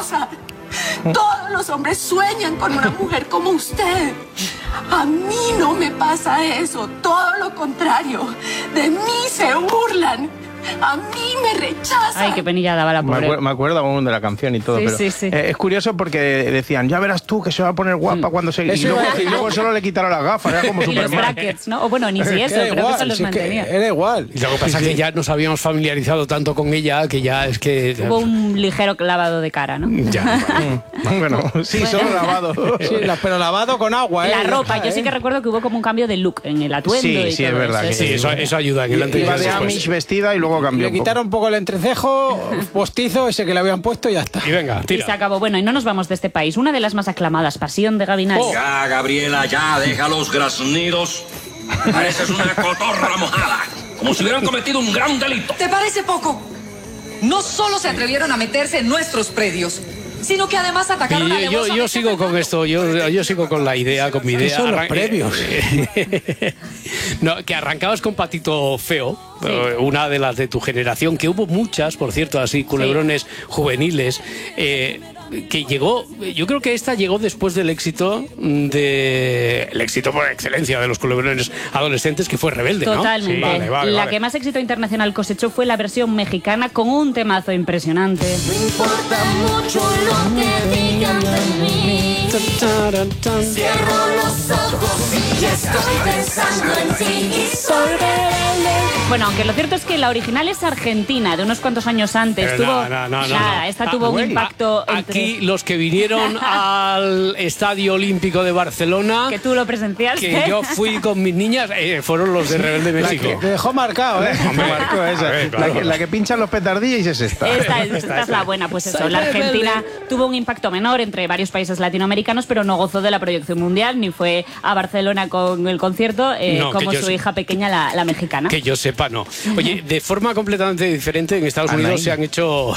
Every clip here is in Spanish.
esposa. Todos los hombres sueñan con una mujer como usted. A mí no me pasa eso, todo lo contrario. De mí se burlan. A mí me rechazan. Ay, qué penilla daba la pobre. Me acuerdo aún de la canción y todo, Sí, pero sí. es curioso porque decían, ya verás tú que se va a poner guapa cuando se... Y luego solo le quitaron las gafas, era como Y los Superman. brackets, ¿no? O bueno, ni si eso, creo que eso los mantenía. Era igual. Y lo que pasa es que ya nos habíamos familiarizado tanto con ella que ya es que... Hubo un ligero lavado de cara, ¿no? Ya, Bueno, sí, solo lavado. Sí, pero lavado con agua, La ropa, yo sí que recuerdo que hubo como un cambio de look en el atuendo. Sí, y sí, todo es verdad. eso. Que sí, eso ayuda en el antes y Iba el de después. Amish vestida y luego cambió Le un poco. quitaron un poco el entrecejo postizo, ese que le habían puesto y ya está. Y venga, Y tira. se acabó. Bueno, y no nos vamos de este país. Una de las más aclamadas, Pasión de Gavilanes. Ya, Gabriela, ya, deja los graznidos. Pareces una cotorra mojada, como si hubieran cometido un gran delito. ¿Te parece poco? No solo se atrevieron a meterse en nuestros predios, sino que además atacaron Y yo sigo con esto, yo sigo con la idea, con mi idea. son los previos? No, que arrancabas con Patito Feo, una de las de tu generación, que hubo muchas, por cierto, así, culebrones juveniles, que llegó, yo creo que esta llegó después del éxito el éxito por excelencia de los culebrones adolescentes, que fue Rebelde, ¿no? Totalmente. Sí, vale, La que más éxito internacional cosechó fue la versión mexicana con un temazo impresionante. No importa mucho lo que digan de mí. Cierro los ojos y ya estoy pensando en ti y soy rebelde. Bueno, aunque lo cierto es que la original es argentina, de unos cuantos años antes. No. Esta tuvo un impacto Aquí los que vinieron al Estadio Olímpico de Barcelona, que tú lo presenciaste. que yo fui con mis niñas, fueron los de Rebelde México. Te dejó marcado, ¿eh? Me marcó esa. Claro. La que pinchan los petardillos es esta. Esta es la buena, pues eso. La Argentina tuvo un impacto menor entre varios países latinoamericanos, pero no gozó de la proyección mundial, ni fue a Barcelona con el concierto, como su hija pequeña, la mexicana. Que yo sepa, no. Oye, de forma completamente diferente, en Estados Unidos se han hecho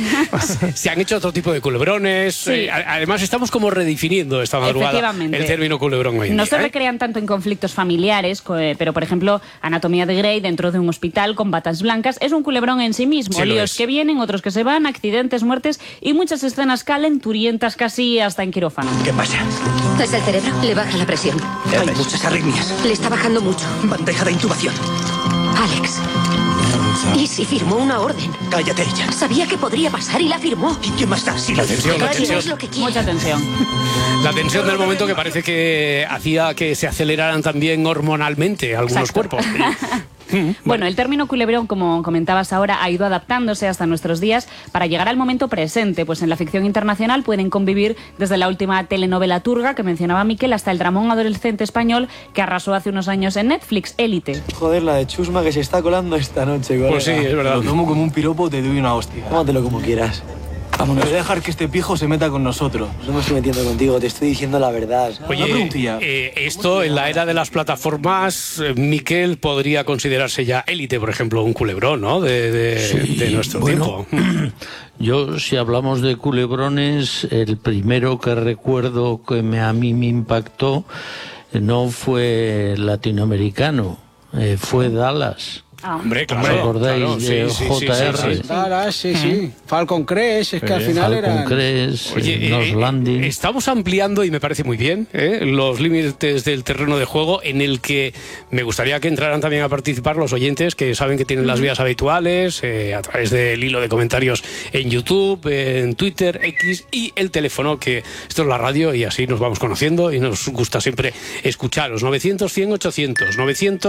otro tipo de culebrones. Sí. Además, estamos como redefiniendo esta madrugada el término culebrón hoy en No día, se recrean tanto en conflictos familiares, pero por ejemplo, Anatomía de Grey dentro de un hospital con batas blancas es un culebrón en sí mismo. Sí, lo líos es. que vienen, otros que se van, accidentes, muertes y muchas escenas calenturientas casi hasta en quirófano. ¿Qué pasa? Es el cerebro, le baja la presión. Hay muchas arritmias. Le está bajando mucho. Bandeja de intubación. Alex. ¿Y si firmó una orden? Cállate ella. Sabía que podría pasar y la firmó. ¿Y qué más da si la tensión, la tensión. Es lo que quiere. Mucha tensión. La tensión del momento que parece que hacía que se aceleraran también hormonalmente algunos Exacto. cuerpos. Bueno, el término culebrón, como comentabas ahora, ha ido adaptándose hasta nuestros días para llegar al momento presente, pues en la ficción internacional pueden convivir desde la última telenovela turca que mencionaba Miquel hasta el dramón adolescente español que arrasó hace unos años en Netflix, Élite. Joder, la de chusma que se está colando esta noche, colega. Pues sí, es verdad. Lo tomo como un piropo, te doy una hostia. Tómatelo como quieras. Vámonos. Voy a dejar que este pijo se meta con nosotros. No me estoy metiendo contigo, te estoy diciendo la verdad. Oye, Una preguntilla. esto en la era de las plataformas, Miquel, podría considerarse ya Élite, por ejemplo, un culebrón, ¿no? De nuestro tiempo. Yo, si hablamos de culebrones, el primero que recuerdo que a mí me impactó no fue latinoamericano, fue Dallas. Hombre, claro. ¿Os acordáis de JR? Claro, sí. Falcon Crest, es que al final Falcon era... Crest, Oye, Nos Landing. estamos ampliando, y me parece muy bien, los límites del terreno de juego, en el que me gustaría que entraran también a participar los oyentes que saben que tienen las vías habituales, a través del hilo de comentarios en YouTube, en Twitter, X, y el teléfono, que esto es la radio y así nos vamos conociendo y nos gusta siempre escucharos. 900-100-800,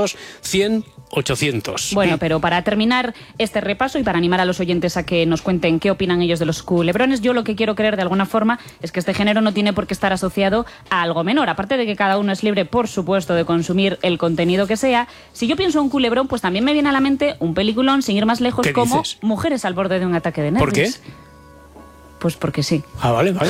900-100-800. Bueno, pero para terminar este repaso y para animar a los oyentes a que nos cuenten qué opinan ellos de los culebrones, yo lo que quiero creer de alguna forma es que este género no tiene por qué estar asociado a algo menor. Aparte de que cada uno es libre, por supuesto, de consumir el contenido que sea, si yo pienso en un culebrón, pues también me viene a la mente un peliculón, sin ir más lejos, ¿Qué como dices? Mujeres al borde de un ataque de nervios. ¿Por qué? Pues porque sí. Ah, vale. Voy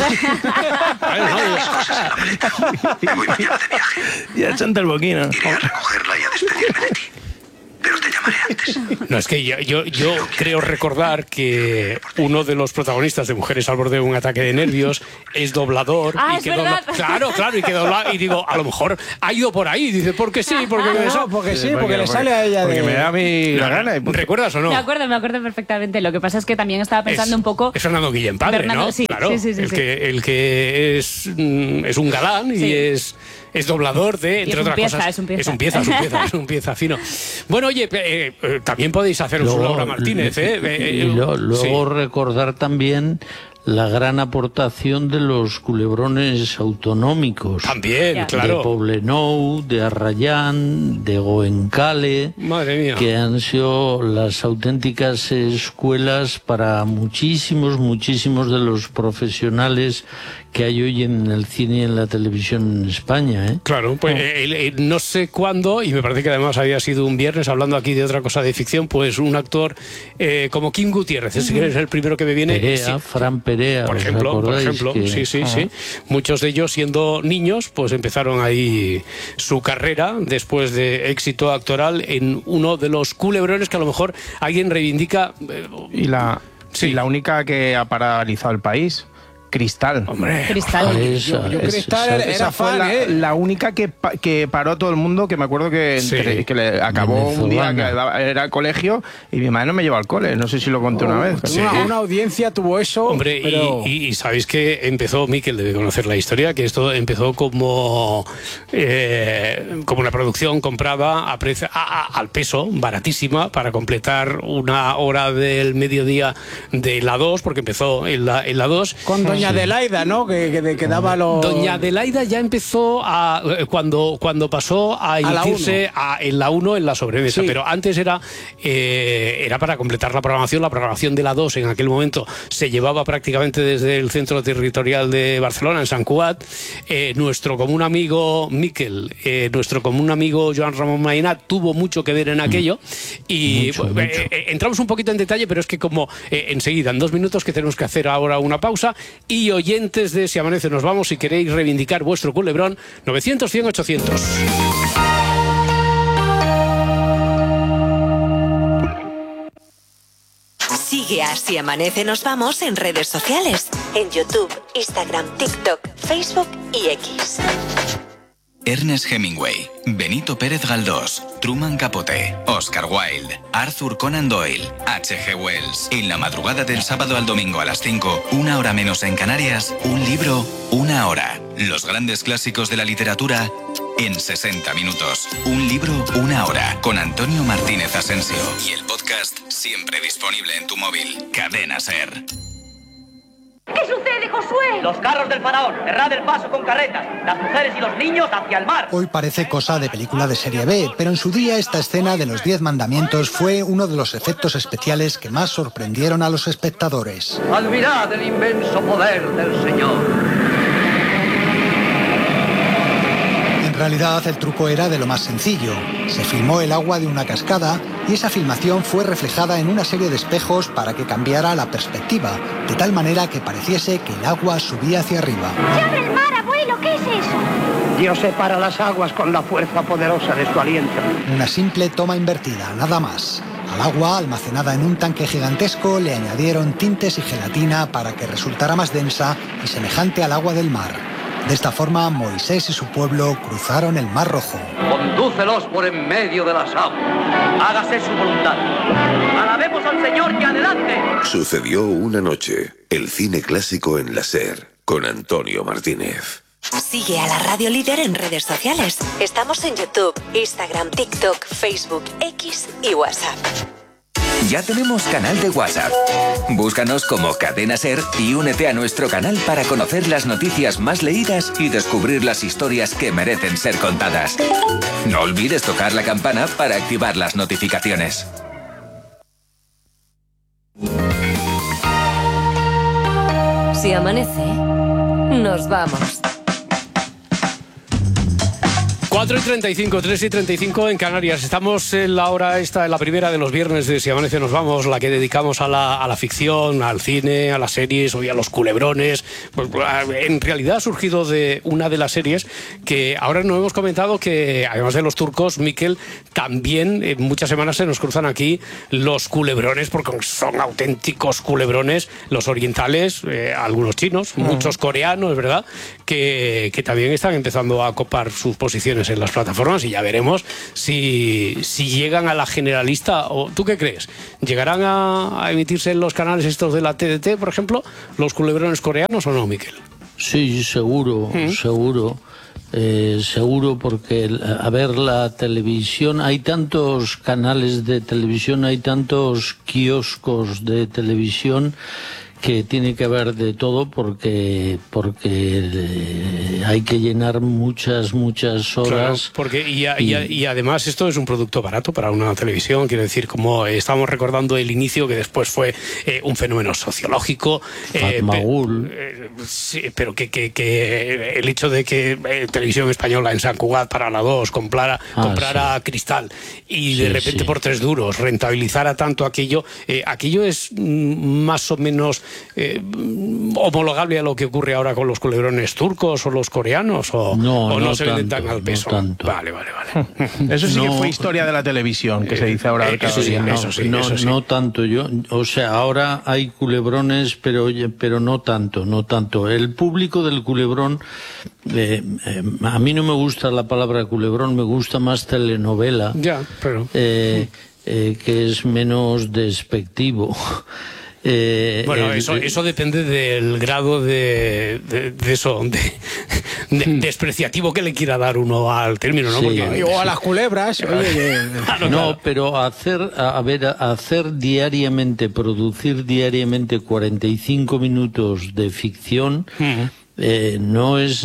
mañana de viaje. Ya chanta el boquino. Iré a recogerla y a despedirme de ti. Pero te llamaré. No, es que yo creo recordar que uno de los protagonistas de Mujeres al borde de un ataque de nervios es doblador. Ah, y es verdad. Claro, y que dobla, y digo, a lo mejor ha ido por ahí. Dice, porque sí, porque porque le sale a ella porque me da a mí la gana. ¿Recuerdas o no? Me acuerdo perfectamente. Lo que pasa es que también estaba pensando un poco... Es Fernando Guillén padre, Fernando, ¿no? sí, claro, sí. El que es un galán y es doblador de, entre otras cosas. Es un pieza fino. Bueno, oye, también podéis haceros una Laura Martínez, Y luego recordar también la gran aportación de los culebrones autonómicos. También, claro. De Poblenou, de Arrayán, de Goenkale. Madre mía. Que han sido las auténticas escuelas para muchísimos de los profesionales que hay hoy en el cine y en la televisión en España, ¿eh? Claro, pues no sé cuándo, y me parece que además había sido un viernes, hablando aquí de otra cosa de ficción, pues un actor como Kim Gutiérrez, es el primero que me viene. Perea, Fran Perea, por ejemplo, que... sí. Muchos de ellos siendo niños, pues empezaron ahí su carrera después de éxito actoral en uno de los culebrones que a lo mejor alguien reivindica. Y la única que ha paralizado el país. Cristal. Hombre. Cristal. Yo Cristal era fue fan, la única que paró todo el mundo, que me acuerdo que le acabó un día que era el colegio y mi madre no me llevó al cole. No sé si lo conté una vez. Una audiencia tuvo eso. Hombre, pero... y sabéis que empezó, Miquel debe conocer la historia, que esto empezó como una producción comprada al peso, baratísima, para completar una hora del mediodía de la 2, porque empezó en la 2. Con Doña Adelaida, ¿no? Que daba los... Doña Adelaida ya empezó cuando pasó a emitirse en la 1 en la sobremesa, pero antes era para completar la programación de la 2 en aquel momento se llevaba prácticamente desde el centro territorial de Barcelona, en Sant Cugat. Nuestro común amigo Miquel, nuestro común amigo Joan Ramon Maina tuvo mucho que ver en aquello y mucho. Entramos un poquito en detalle, pero es que como enseguida, en 2 minutos, que tenemos que hacer ahora una pausa. Y oyentes de Si Amanece Nos Vamos, si queréis reivindicar vuestro culebrón, 900 100 800. Sigue a Si Amanece Nos Vamos en redes sociales, en YouTube, Instagram, TikTok, Facebook y X. Ernest Hemingway, Benito Pérez Galdós, Truman Capote, Oscar Wilde, Arthur Conan Doyle, H.G. Wells. En la madrugada del sábado al domingo a las 5, 1 hora menos en Canarias, un libro, 1 hora. Los grandes clásicos de la literatura en 60 minutos. Un libro, 1 hora. Con Antonio Martínez Asensio. Y el podcast siempre disponible en tu móvil. Cadena SER. ¿Qué sucede, Josué? Los carros del faraón, cerrad el paso con carretas, las mujeres y los niños hacia el mar. Hoy parece cosa de película de serie B, pero en su día esta escena de los 10 mandamientos fue uno de los efectos especiales que más sorprendieron a los espectadores. Admirad el inmenso poder del Señor. En realidad el truco era de lo más sencillo. Se filmó el agua de una cascada y esa filmación fue reflejada en una serie de espejos para que cambiara la perspectiva, de tal manera que pareciese que el agua subía hacia arriba. ¡Se abre el mar, abuelo! ¿Qué es eso? Dios separa las aguas con la fuerza poderosa de su aliento. Una simple toma invertida, nada más. Al agua, almacenada en un tanque gigantesco, le añadieron tintes y gelatina para que resultara más densa y semejante al agua del mar. De esta forma, Moisés y su pueblo cruzaron el Mar Rojo. Condúcelos por en medio de las aguas. Hágase su voluntad. Alabemos al Señor y adelante. Sucedió una noche. El cine clásico en la SER, con Antonio Martínez. Sigue a la Radio Líder en redes sociales. Estamos en YouTube, Instagram, TikTok, Facebook, X y WhatsApp. Ya tenemos canal de WhatsApp. Búscanos como Cadena SER y únete a nuestro canal para conocer las noticias más leídas y descubrir las historias que merecen ser contadas. No olvides tocar la campana para activar las notificaciones. Si amanece, nos vamos. 4:35, 3:35 en Canarias. Estamos en la hora esta, en la primera de los viernes de Si Amanece Nos Vamos, la que dedicamos a la ficción, al cine, a las series, hoy a los culebrones. Pues, en realidad ha surgido de una de las series que ahora nos hemos comentado que, además de los turcos, Miquel, también en muchas semanas se nos cruzan aquí los culebrones, porque son auténticos culebrones, los orientales, algunos chinos, muchos coreanos, ¿verdad?, que también están empezando a copar sus posiciones en las plataformas, y ya veremos si llegan a la generalista. ¿O tú qué crees? ¿Llegarán a emitirse en los canales estos de la TDT, por ejemplo, los culebrones coreanos, o no, Miquel? Sí, seguro, seguro. Seguro, porque, a ver, la televisión, hay tantos canales de televisión, hay tantos kioscos de televisión, que tiene que haber de todo, porque hay que llenar muchas horas. Claro, porque y además esto es un producto barato para una televisión. Quiero decir, como estamos recordando el inicio, que después fue un fenómeno sociológico. Sí, pero que el hecho de que Televisión Española en Sant Cugat para la 2 comprara Cristal y de repente por 3 duros rentabilizara tanto aquello es más o menos homologable a lo que ocurre ahora con los culebrones turcos o los coreanos, o no se venden tan al peso. No tanto. Vale. Eso sí que fue historia de la televisión, que se dice ahora. No tanto. O sea, ahora hay culebrones, pero no tanto. El público del culebrón, a mí no me gusta la palabra culebrón, me gusta más telenovela. Ya, pero que es menos despectivo. Bueno, eso depende del grado de despreciativo que le quiera dar uno al término, ¿no? Sí. O a las culebras. No, pero hacer diariamente, producir diariamente 45 minutos de ficción. No es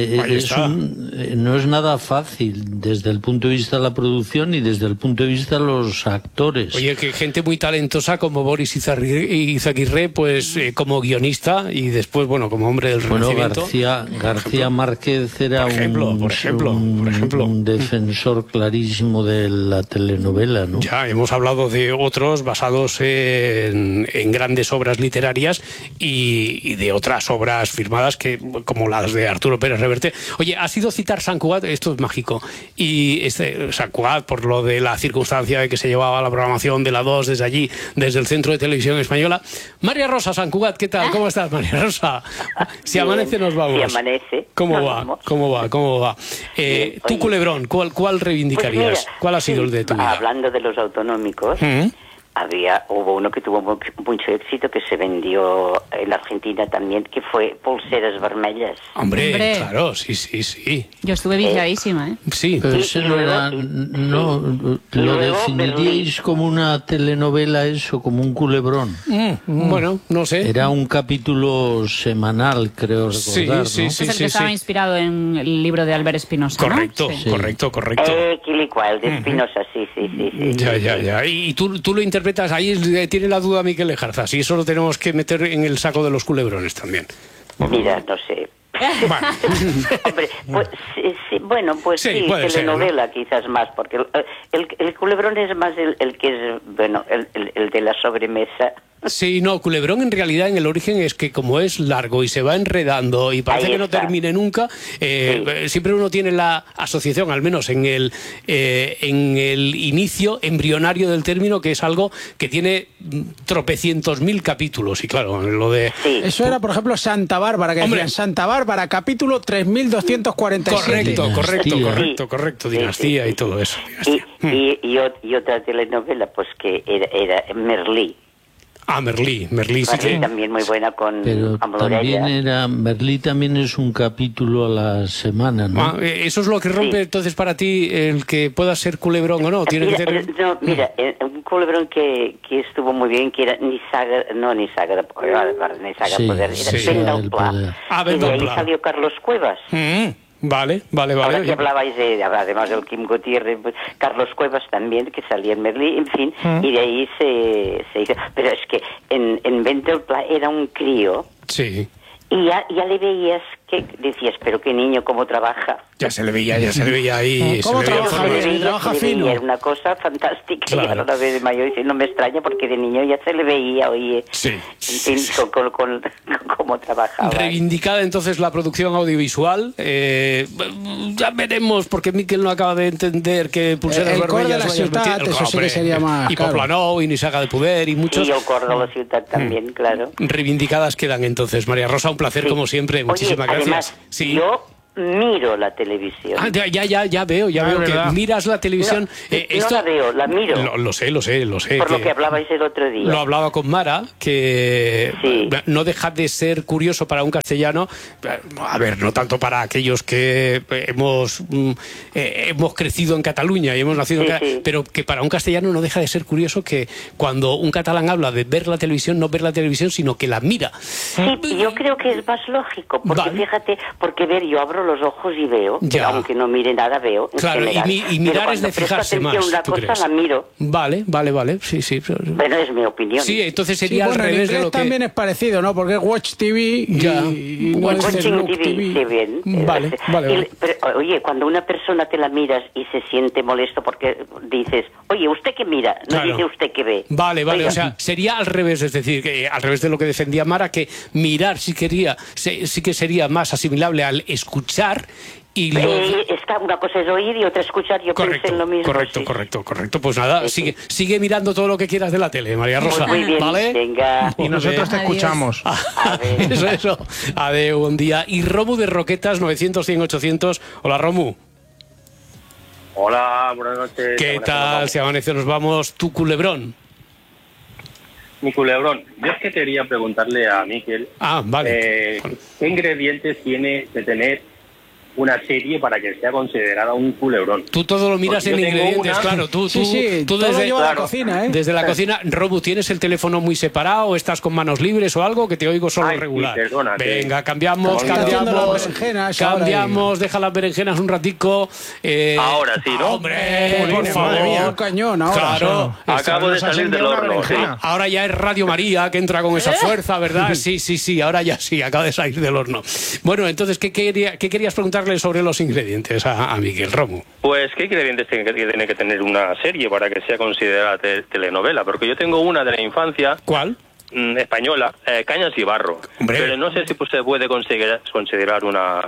nada fácil desde el punto de vista de la producción y desde el punto de vista de los actores. Oye, que gente muy talentosa como Boris Izaguirre, pues como guionista y después, como hombre del Renacimiento. García Márquez era un defensor clarísimo de la telenovela, ¿no? Ya hemos hablado de otros basados en grandes obras literarias y de otras obras firmadas como las de Arturo Pérez Reverte. Oye, ha sido citar Sant Cugat, esto es mágico, y Sant Cugat, por lo de la circunstancia de que se llevaba la programación de la 2 desde allí, desde el Centro de Televisión Española. María Rosa, Sant Cugat, ¿qué tal? ¿Cómo estás, María Rosa? Si amanece nos vamos. Si amanece. ¿Cómo va? Tu culebrón, ¿cuál reivindicarías? Pues mira, ¿Cuál ha sido el de tu vida? Hablando de los autonómicos, hubo uno que tuvo mucho éxito, que se vendió en la Argentina también, que fue Pulseras Vermellas. Hombre, claro, sí. Yo estuve viciadísima, ¿eh? Sí. Pero ese no era... ¿Lo definiríais como una telenovela eso, como un culebrón? Bueno, no sé. Era un capítulo semanal, creo recordar, Sí. ¿no? Es el que estaba inspirado en el libro de Albert Espinosa, Correcto, ¿no? Sí. correcto. de Espinosa, sí. Ya. Y tú lo interpretas, ahí tiene la duda Miquel Lejarza, si eso lo tenemos que meter en el saco de los culebrones también. Mira, no sé. Hombre, pues sí, telenovela, ¿no? Quizás más, porque el culebrón es más el que es, el de la sobremesa. Sí, no, culebrón en realidad en el origen es que como es largo y se va enredando y parece que no termine nunca, siempre uno tiene la asociación, al menos en el inicio embrionario del término, que es algo que tiene tropecientos mil capítulos. Y claro, lo de... Eso era, por ejemplo, Santa Bárbara, que decían Santa Bárbara, capítulo 3247. Correcto, Dinastía y todo eso. Y otra telenovela, pues que era Merlí. Merlí sí que... también muy buena con pero Merlí también es un capítulo a la semana, ¿no? Eso es lo que rompe entonces para ti el que pueda ser culebrón o no. Tiene que tener... un culebrón que estuvo muy bien, que era Nisaga de Poder, era Venda al Pla. Y de ahí salió Carlos Cuevas. Vale. Ahora que hablabais además del Kim Gutiérrez, Carlos Cuevas también, que salía en Merlí, en fin, y de ahí se hizo. Pero es que en Venta al Pla era un crío. Sí. Y ya le veías que decías, pero qué niño, cómo trabaja. Ya se le veía ahí. ¿Cómo trabaja fino? Era una cosa fantástica. Claro. Y ahora la vez de mayor dice, no me extraña porque de niño ya se le veía, oye, sí. Con cómo trabajaba. Reivindicada entonces la producción audiovisual. Ya veremos, porque Miquel no acaba de entender que Pulseras el cor de la Vermelles ciutat, eso sí que sería más y Poplanou, y Nisaga de Poder, y muchos. Y el cor de la ciutat también, claro. Reivindicadas quedan entonces. María Rosa, un placer como siempre. Muchísimas gracias. Además, sí. Yo miro la televisión. Ya veo que miras la televisión. No la veo, la miro. Lo sé. Por lo que hablabais el otro día. Lo hablaba con Mara, que no deja de ser curioso para un castellano, a ver, no tanto para aquellos que hemos crecido en Cataluña y hemos nacido pero que para un castellano no deja de ser curioso que cuando un catalán habla de ver la televisión, no ver la televisión, sino que la mira. Sí, yo creo que es más lógico, porque fíjate, porque yo abro los ojos y veo, aunque no mire nada veo. Claro, y mirar es de fijarse más. Una cosa crees? la miro. Vale, sí. Bueno, es mi opinión. Sí, entonces sería al revés de lo que... también es parecido, ¿no? Porque es Watch TV y no es Watching TV. Sí, bien. Vale. Pero, oye, cuando una persona te la miras y se siente molesto porque dices, oye, ¿usted qué mira? No dice usted qué ve. Vale, o sea, sería al revés, es decir, que al revés de lo que defendía Mara, que mirar sí que sería más asimilable al escuchar. Y una cosa es oír y otra escuchar. Yo pensé en lo mismo. Correcto. Pues nada, sigue mirando todo lo que quieras de la tele, María Rosa. Muy bien, ¿vale? Venga. Y nosotros te escuchamos. Eso. Adeu, buen día. Y Romu de Roquetas, 900-100-800. Hola, Romu. Hola, buenas noches. ¿Qué tal? Si amanece, nos vamos. Tu culebrón. Mi culebrón. Yo es que quería preguntarle a Miquel. Vale. ¿Qué ingredientes tiene de tener una serie para que sea considerada un culebrón? Tú todo lo miras en ingredientes, claro. Tú desde la cocina, ¿eh? Desde la cocina. Robu, ¿tienes el teléfono muy separado? ¿Estás con manos libres o algo? Que te oigo solo regular. Sí, perdona, venga, cambiamos. Deja las berenjenas un ratico. Ahora sí, ¿no? Hombre, por favor. Mía, un cañón ahora. Claro. Acabo de salir del horno. Sí. Ahora ya es Radio María que entra con esa fuerza, ¿verdad? Sí. Ahora ya sí, acaba de salir del horno. Bueno, entonces, ¿qué querías preguntarle sobre los ingredientes a Miguel Romu? Pues, ¿qué ingredientes tiene que tener una serie para que sea considerada telenovela? Porque yo tengo una de la infancia. ¿Cuál? Española, Cañas y Barro. Hombre. Pero no sé si usted puede considerar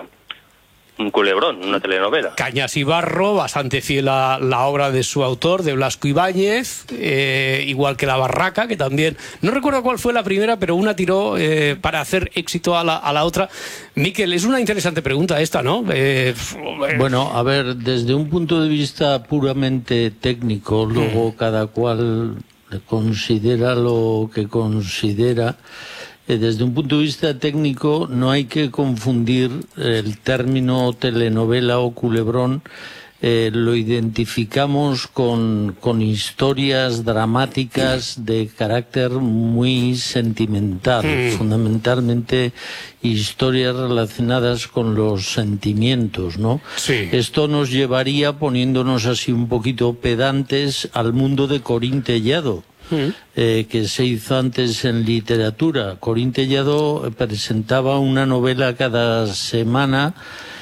un culebrón, una telenovela. Cañas y Barro, bastante fiel a la obra de su autor, de Blasco Ibáñez, igual que La Barraca, que también, no recuerdo cuál fue la primera, pero una tiró para hacer éxito a la otra. Miquel, es una interesante pregunta esta, ¿no? Bueno, a ver, desde un punto de vista puramente técnico, luego cada cual considera lo que considera. Desde un punto de vista técnico no hay que confundir el término telenovela o culebrón. Lo identificamos con historias dramáticas de carácter muy sentimental, fundamentalmente historias relacionadas con los sentimientos, ¿no? Sí. Esto nos llevaría, poniéndonos así un poquito pedantes, al mundo de Corín Tellado. Que se hizo antes en literatura. Corín Tellado presentaba una novela cada semana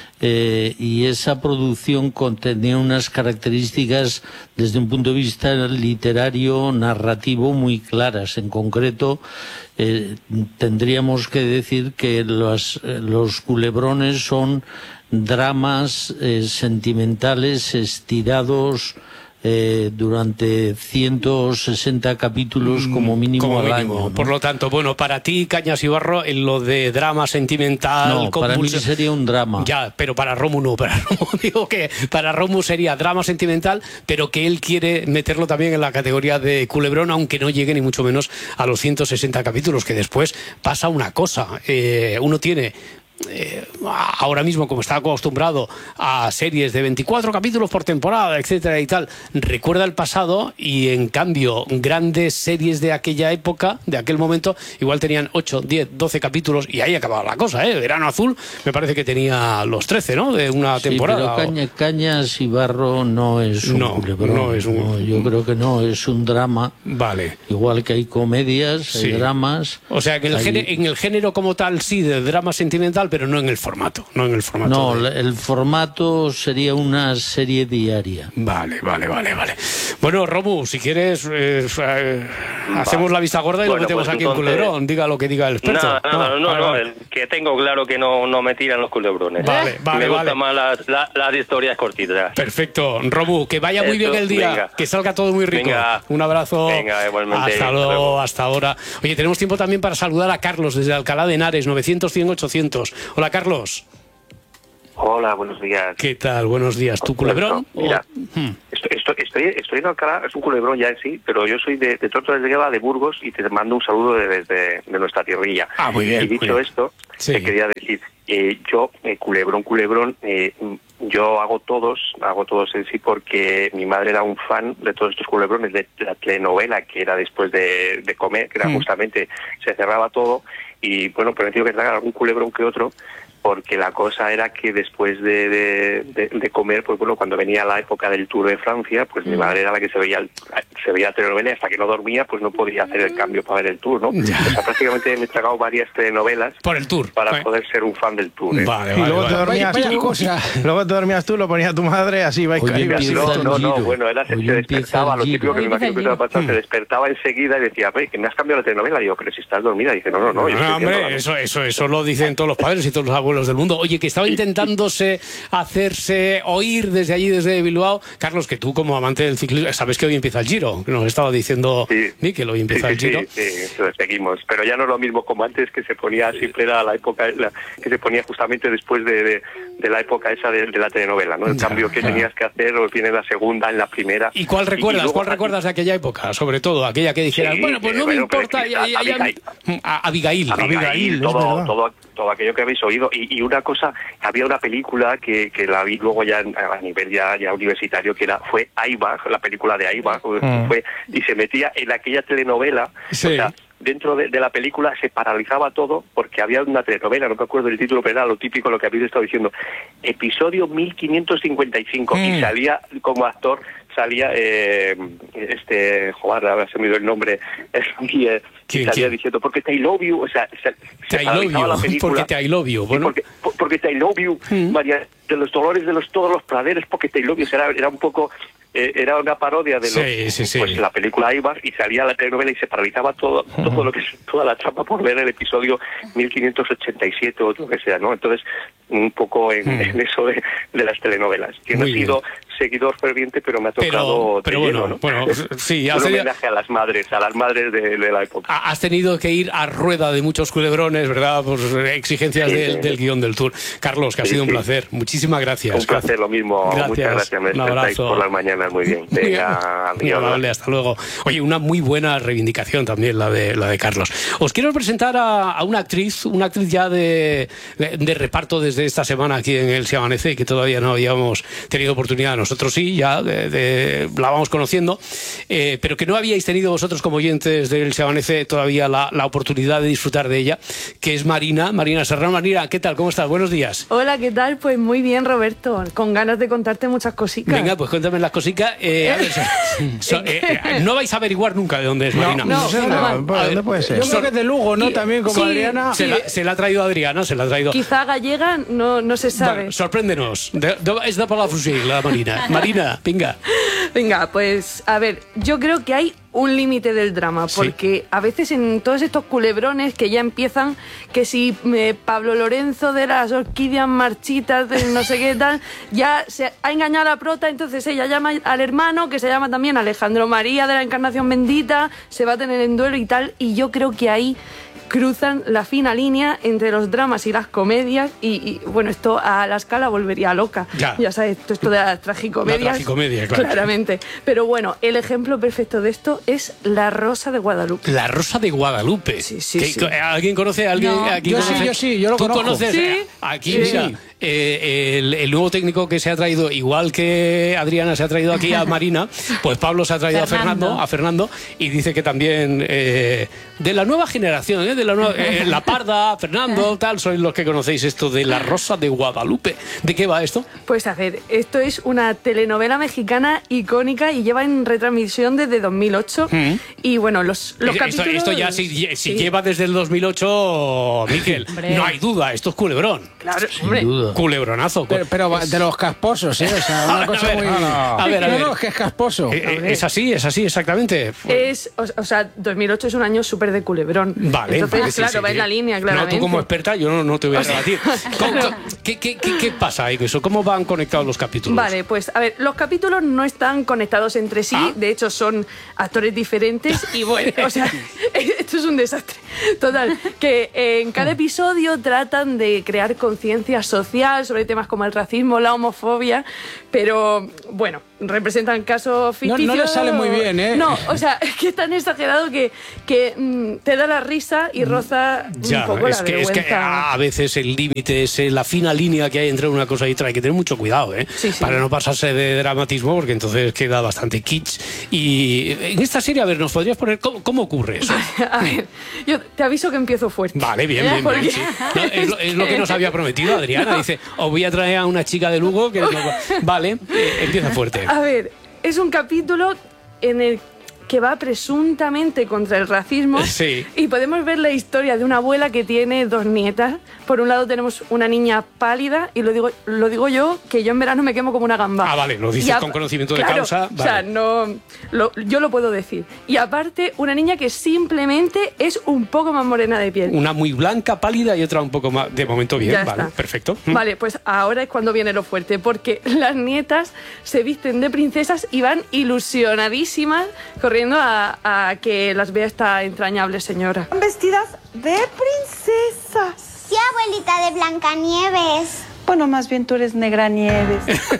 y esa producción contenía unas características desde un punto de vista literario, narrativo muy claras. En concreto, tendríamos que decir que los culebrones son dramas sentimentales estirados durante 160 capítulos como mínimo al año, ¿no? Por lo tanto, bueno, para ti, Cañas y Barro, en lo de drama sentimental... No, para mí sería un drama. Ya, pero para Romu no. Para Romu digo que para Romu sería drama sentimental, pero que él quiere meterlo también en la categoría de culebrón, aunque no llegue ni mucho menos a los 160 capítulos, que después pasa una cosa. Uno tiene... ahora mismo, como está acostumbrado a series de 24 capítulos por temporada, etcétera y tal, recuerda el pasado, y en cambio grandes series de aquella época, de aquel momento, igual tenían 8, 10, 12 capítulos y ahí acababa la cosa, ¿eh? Verano Azul me parece que tenía los 13, ¿no? De una temporada. Pero Cañas y Barro no es un culebrón. No es un... No, yo creo que no, es un drama. Vale. Igual que hay comedias, hay dramas. O sea, que en el género como tal, sí, de drama sentimental, documental, pero no en el formato. No, el formato sería una serie diaria. Vale. Bueno, Romu, si quieres, hacemos la vista gorda y lo metemos aquí en Culebrón. Diga lo que diga el experto. No, que tengo claro que no me tiran los culebrones. Vale. Me gustan más las historias cortitas. Perfecto. Romu, que vaya muy bien el día, que salga todo muy rico. Venga. Un abrazo. Venga, igualmente. Hasta luego, hasta ahora. Oye, tenemos tiempo también para saludar a Carlos desde Alcalá de Henares, 900-100-800. Hola, Carlos. Hola, buenos días. ¿Qué tal? Buenos días. ¿Tu culebrón? Mira, estoy en Alcalá, es un culebrón ya en sí, pero yo soy de Torto de Gueva, de Burgos, y te mando un saludo desde nuestra tierrilla. Muy bien. Y dicho esto, te quería decir, yo, culebrón, yo hago todos en sí porque mi madre era un fan de todos estos culebrones, de la telenovela que era después de comer, que era justamente, se cerraba todo, y bueno, permitido que traigan algún culebrón que otro, porque la cosa era que después de comer, pues bueno, cuando venía la época del Tour de Francia, pues mi madre era la que se veía telenovela, y hasta que no dormía, pues no podía hacer el cambio para ver el Tour, ¿no? O sea, prácticamente me he tragado varias telenovelas por el Tour para poder ser un fan del Tour. Vale, y luego te dormías tú, lo ponía tu madre, así va bueno, era se despertaba, lo típico que me imagino que te va a pasar, se despertaba enseguida y decía, que me has cambiado la telenovela. Y digo, pero si estás dormida. Y dice, no. Hombre, eso lo dicen todos los padres y todos los abuelos del mundo. Oye, que estaba intentándose hacerse oír desde allí, desde Bilbao. Carlos, que tú como amante del ciclismo, sabes que hoy empieza el Giro, que nos estaba diciendo Mikel, hoy empieza el Giro. Sí, seguimos. Pero ya no es lo mismo como antes, que se ponía, siempre era la época que se ponía justamente después de la época esa de la telenovela, ¿no? El cambio que tenías que hacer, o viene la segunda, en la primera. ¿Y cuál recuerdas? ¿Cuál recuerdas de aquella época? Sobre todo, aquella que dijeras, me importa. Abigail, todo aquello que habéis oído. Y una cosa, había una película que la vi luego ya a nivel ya universitario, que fue Aiba, la película de Aiba, y se metía en aquella telenovela. Sí. O sea, dentro de la película se paralizaba todo porque había una telenovela, no me acuerdo del título, pero era lo típico, lo que habéis estado diciendo, episodio 1555, y salía como actor, ahora se me dio el nombre, salía diciendo, porque te I love you, o sea, se paralizaba la película. Porque te I love you, bueno. Porque te I love you, María, de los dolores de todos los praderes, porque te I love you, era un poco... era una parodia de pues la película Aibar, y salía la telenovela y se paralizaba todo lo que es toda la trama por ver el episodio 1587 o lo que sea, ¿no? Entonces, un poco en eso de las telenovelas. Que no he sido seguidor ferviente, pero me ha tocado bueno, sí, un homenaje a las madres de la época. Has tenido que ir a rueda de muchos culebrones, ¿verdad? Por exigencias del guión del Tour. Carlos, que ha sido un placer. Muchísimas gracias. Un placer, lo mismo. Gracias. Muchas gracias. Me despertáis por las mañanas muy bien. Venga, vale, hasta luego. Oye, una muy buena reivindicación también la de Carlos. Os quiero presentar a una actriz ya de reparto desde esta semana aquí en El Se Amanece, que todavía no habíamos tenido oportunidad. Nosotros sí, ya la vamos conociendo, pero que no habíais tenido vosotros como oyentes del Se Amanece todavía la oportunidad de disfrutar de ella, que es Marina Serrano. Marina, ¿qué tal? ¿Cómo estás? Buenos días. Hola, ¿qué tal? Pues muy bien, Roberto, con ganas de contarte muchas cositas. Venga, pues cuéntame las cositas. No vais a averiguar nunca de dónde es Marina. No, ¿dónde puede ser? Yo creo que es de Lugo, ¿no? También como Adriana. Se la ha traído Adriana, se la ha traído. Quizá gallega, no se sabe. Bueno, sorpréndenos. Es de Palafrugell, la Marina. Marina, venga. Venga, pues a ver, yo creo que hay un límite del drama, porque a veces en todos estos culebrones que ya empiezan, que si Pablo Lorenzo de las orquídeas marchitas, de no sé qué tal, ya se ha engañado a la prota, entonces ella llama al hermano, que se llama también Alejandro María de la Encarnación Bendita, se va a tener en duelo y tal, y yo creo que ahí cruzan la fina línea entre los dramas y las comedias, y bueno, esto a la escala volvería loca. Ya sabes, esto de las tragicomedias. La tragicomedia, claro. Claramente. Pero bueno, el ejemplo perfecto de esto es La Rosa de Guadalupe. La Rosa de Guadalupe. Sí. ¿Alguien conoce a alguien? No. Aquí Yo sí, yo lo conozco. ¿Tú conoces? Sí. Aquí, mira. el nuevo técnico que se ha traído, igual que Adriana se ha traído aquí a Marina, pues Pablo se ha traído a Fernando, y dice que también de la nueva generación, de la nueva, La Parda, Fernando, tal, sois los que conocéis esto de La Rosa de Guadalupe. ¿De qué va esto? Pues a ver, esto es una telenovela mexicana icónica y lleva en retransmisión desde 2008. Y bueno, los capítulos... Esto ya, si lleva desde el 2008, Miquel, no hay duda, esto es culebrón. Claro, sin duda. Culebronazo. Pero de los casposos, ¿eh? O sea, una cosa muy... A ver. No, que es casposo. Es así, exactamente. O sea, 2008 es un año súper de culebrón. Vale. Entonces, claro, va en la línea, claramente. No, tú como experta, yo no te voy a rebatir. ¿Qué pasa ahí con eso? ¿Cómo van conectados los capítulos? Vale, pues a ver, los capítulos no están conectados entre sí, de hecho son actores diferentes y bueno, o sea, esto es un desastre. Total, que en cada episodio tratan de crear conciencia social sobre temas como el racismo, la homofobia, pero bueno, representan casos ficticios. No le sale muy bien, ¿eh? No, o sea, es que es tan exagerado que te da la risa y roza un poco la vergüenza. Es que a veces el límite es la fina línea que hay entre una cosa y otra. Hay que tener mucho cuidado, ¿eh? Sí. Para no pasarse de dramatismo, porque entonces queda bastante kitsch. Y en esta serie, a ver, ¿nos podrías poner cómo ocurre eso? A ver, yo te aviso que empiezo fuerte. Vale, bien. Sí. No, es lo que nos había prometido Adriana. Dice, os voy a traer a una chica de Lugo que... Vale, empieza fuerte. A ver, es un capítulo en el que va presuntamente contra el racismo. Sí. Y podemos ver la historia de una abuela que tiene 2 nietas. Por un lado tenemos una niña pálida, y lo digo yo, que yo en verano me quemo como una gamba. Ah, vale, lo dices con conocimiento de causa. Vale. O sea, yo lo puedo decir. Y aparte, una niña que simplemente es un poco más morena de piel. Una muy blanca, pálida, y otra un poco más, de momento bien. Ya vale, está. Perfecto. Vale, pues ahora es cuando viene lo fuerte, porque las nietas se visten de princesas y van ilusionadísimas corriendo a que las vea esta entrañable señora. Vestidas de princesas. Sí, abuelita de Blancanieves. Bueno, más bien tú eres Negranieves.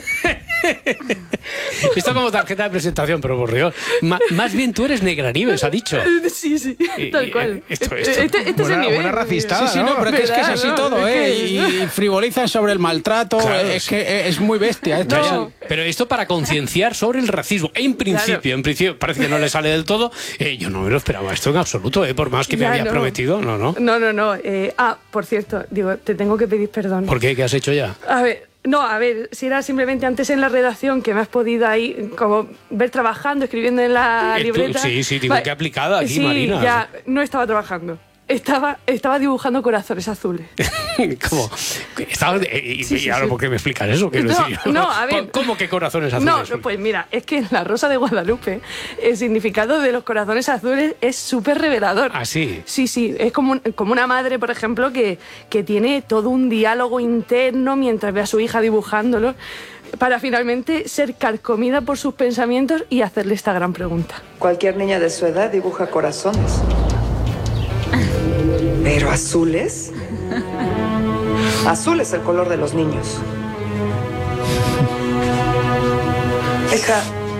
Esto como tarjeta de presentación, pero por Dios. Más bien tú eres Negranieves, ha dicho. Sí, tal cual. Esto. Este es el nivel. Buena racistada, Sí, no, pero es que es así todo, ¿eh? Y frivolizan sobre el maltrato. Claro, es que es muy bestia esto. No. Pero esto para concienciar sobre el racismo. En principio, parece que no le sale del todo. Yo no me lo esperaba esto en absoluto, por más que me había prometido. No. No. Por cierto, digo, te tengo que pedir perdón. ¿Por qué? ¿Qué has hecho ya? A ver, si era simplemente antes en la redacción que me has podido ahí como ver trabajando, escribiendo en la libreta. Sí, digo, qué aplicada aquí, Marina. Sí, ya, no estaba trabajando. Estaba dibujando corazones azules. ¿Cómo? ¿Y ahora por qué me explicas eso? A ver. ¿Cómo que corazones azules? No, pues mira, es que en La Rosa de Guadalupe el significado de los corazones azules es súper revelador. ¿Ah, sí? Sí, es como una madre, por ejemplo, que tiene todo un diálogo interno mientras ve a su hija dibujándolo, para finalmente ser carcomida por sus pensamientos y hacerle esta gran pregunta. Cualquier niña de su edad dibuja corazones. ¿Pero azules? Azul es el color de los niños. Hija,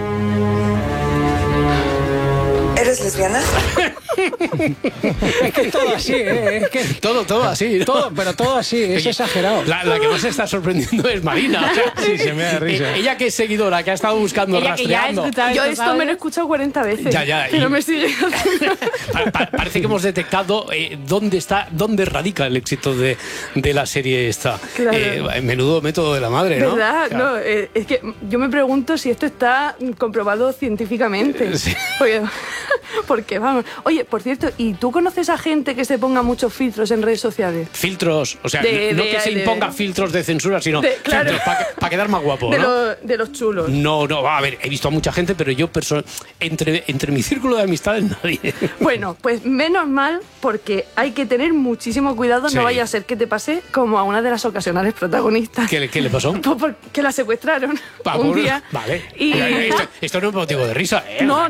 ¿eres lesbiana? Es que es todo así, ¿eh? Es que todo así, ¿no? Todo así, es exagerado. La que más se está sorprendiendo es Marina. O sea, sí, se me da risa. Ella que es seguidora, que ha estado buscando, rastreando. Yo esto me lo he escuchado 40 veces. Ya. Pero me sigue Parece que hemos detectado dónde radica el éxito de la serie esta. Claro. Menudo método de la madre, ¿no? ¿Verdad? Claro. No, es que yo me pregunto si esto está comprobado científicamente. Sí. Porque vamos. Oye, por cierto, ¿y tú conoces a gente que se ponga muchos filtros en redes sociales? Filtros, o sea, no que se imponga filtros de censura, sino filtros para quedar más guapo, ¿no? De los chulos. No, a ver, he visto a mucha gente, pero yo entre mi círculo de amistades nadie. Bueno, pues menos mal, porque hay que tener muchísimo cuidado, Sí. no vaya a ser que te pase como a una de las ocasionales protagonistas. ¿Qué le pasó? Pues porque la secuestraron un día. Vale. Y... Esto no es motivo de risa, ¿eh? No.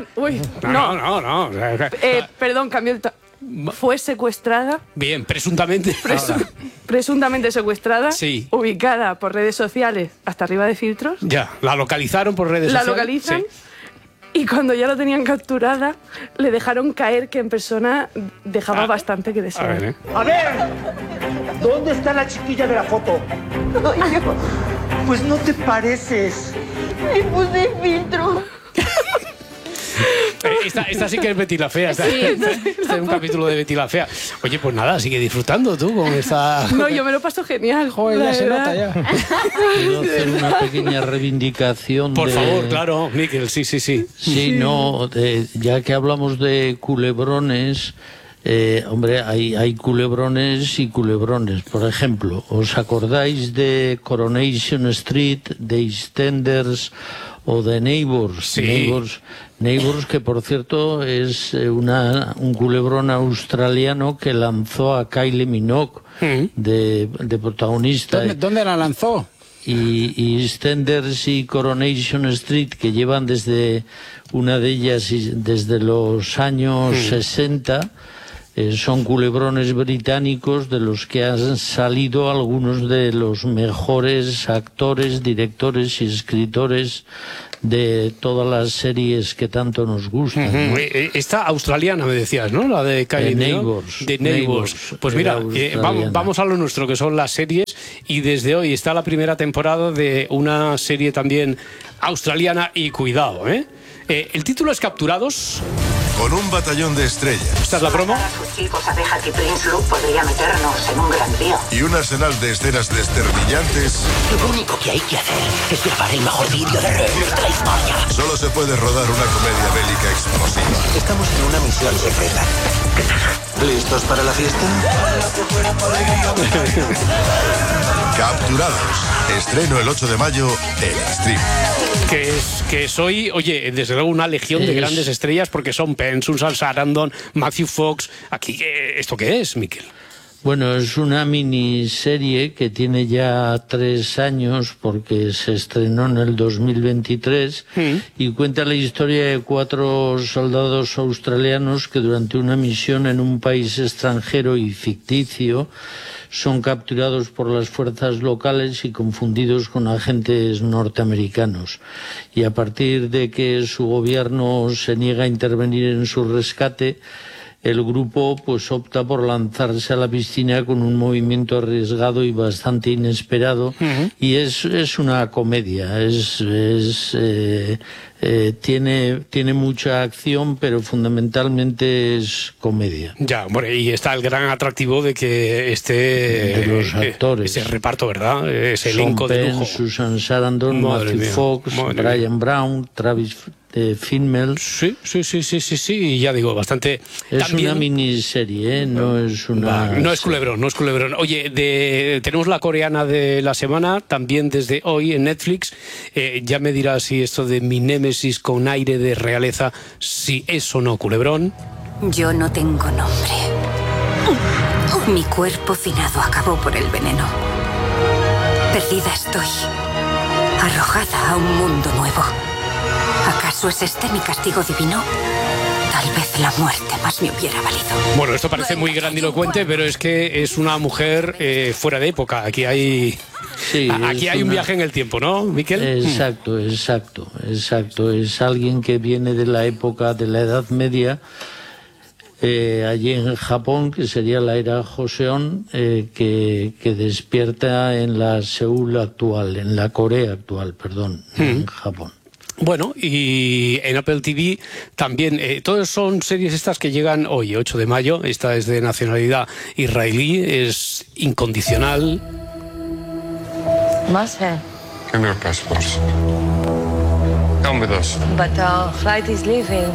Perdón, cambió el fue secuestrada. Bien, presuntamente. Presuntamente secuestrada. Sí. Ubicada por redes sociales hasta arriba de filtros. Ya, la localizaron por redes sociales. La localizan. Sí. y cuando ya la tenían capturada, le dejaron caer, que en persona dejaba bastante que desear. A ver, ¿dónde está la chiquilla de la foto? Pues no te pareces. Le puse filtro. Esta sí que es Betty la Fea. Esta es un capítulo de Betty la Fea. Oye, pues nada, sigue disfrutando tú con esta... No, yo me lo paso genial. Joder, ya se nota ya. Quiero hacer una pequeña reivindicación. Por favor, claro, Miquel, sí. Sí, no, ya que hablamos de culebrones... hombre, hay culebrones y culebrones. Por ejemplo, ¿os acordáis de Coronation Street, de EastEnders o de Neighbours? Sí. Neighbours, que por cierto es un culebrón australiano que lanzó a Kylie Minogue de protagonista. ¿Dónde la lanzó? Y EastEnders y Coronation Street, que llevan desde una de ellas desde los años 60, son culebrones británicos de los que han salido algunos de los mejores actores, directores y escritores de todas las series que tanto nos gustan, ¿no? Esta australiana me decías, ¿no? La de Kylie Neighbours. De Neighbours. Pues mira, vamos a lo nuestro, que son las series, y desde hoy está la primera temporada de una serie también australiana, y cuidado, el título es Capturados. Con un batallón de estrellas. ¿Esta es la promo? A sus hijos abejas y Prinsloo podría meternos en un gran lío. Y un arsenal de escenas desternillantes. Lo único que hay que hacer es grabar el mejor vídeo de nuestra historia. Solo se puede rodar una comedia bélica explosiva. Estamos en una misión secreta. ¿Listos para la fiesta? Capturados. Estreno el 8 de mayo en Stream. Que soy, oye, desde luego una legión de grandes estrellas, porque son Penn, Susan Sarandon, Matthew Fox. Aquí, ¿esto qué es, Miquel? Bueno, es una miniserie que tiene ya 3 años porque se estrenó en el 2023 y cuenta la historia de 4 soldados australianos que durante una misión en un país extranjero y ficticio son capturados por las fuerzas locales y confundidos con agentes norteamericanos. Y a partir de que su gobierno se niega a intervenir en su rescate, el grupo pues opta por lanzarse a la piscina con un movimiento arriesgado y bastante inesperado, y es una comedia, tiene mucha acción, pero fundamentalmente es comedia. Ya, bueno, y está el gran atractivo de que de los actores, ese reparto, ¿verdad? Ese elenco de lujo. Susan Sarandon, Matthew Fox, Brian Brown, Travis Fimmel. Sí, y ya digo, bastante. Es también una miniserie, no es una. No es culebrón. Oye, tenemos la coreana de la semana, también desde hoy en Netflix. Ya me dirás si esto de mi némesis con aire de realeza, si es o no culebrón. Yo no tengo nombre. Mi cuerpo finado acabó por el veneno. Perdida estoy. Arrojada a un mundo nuevo. ¿Acaso es este mi castigo divino? Tal vez la muerte más me hubiera valido. Bueno, esto parece muy grandilocuente, pero es que es una mujer fuera de época. Aquí hay un viaje en el tiempo, ¿no, Miquel? Exacto. Es alguien que viene de la época de la Edad Media, allí en Japón, que sería la era Joseon, que despierta en la Seúl actual, en la Corea actual, perdón, en Japón. Bueno, y en Apple TV también, todas son series estas que llegan hoy, 8 de mayo. Esta es de nacionalidad israelí, es incondicional. Marcel. Give me your passports. Come with us. But our flight is leaving.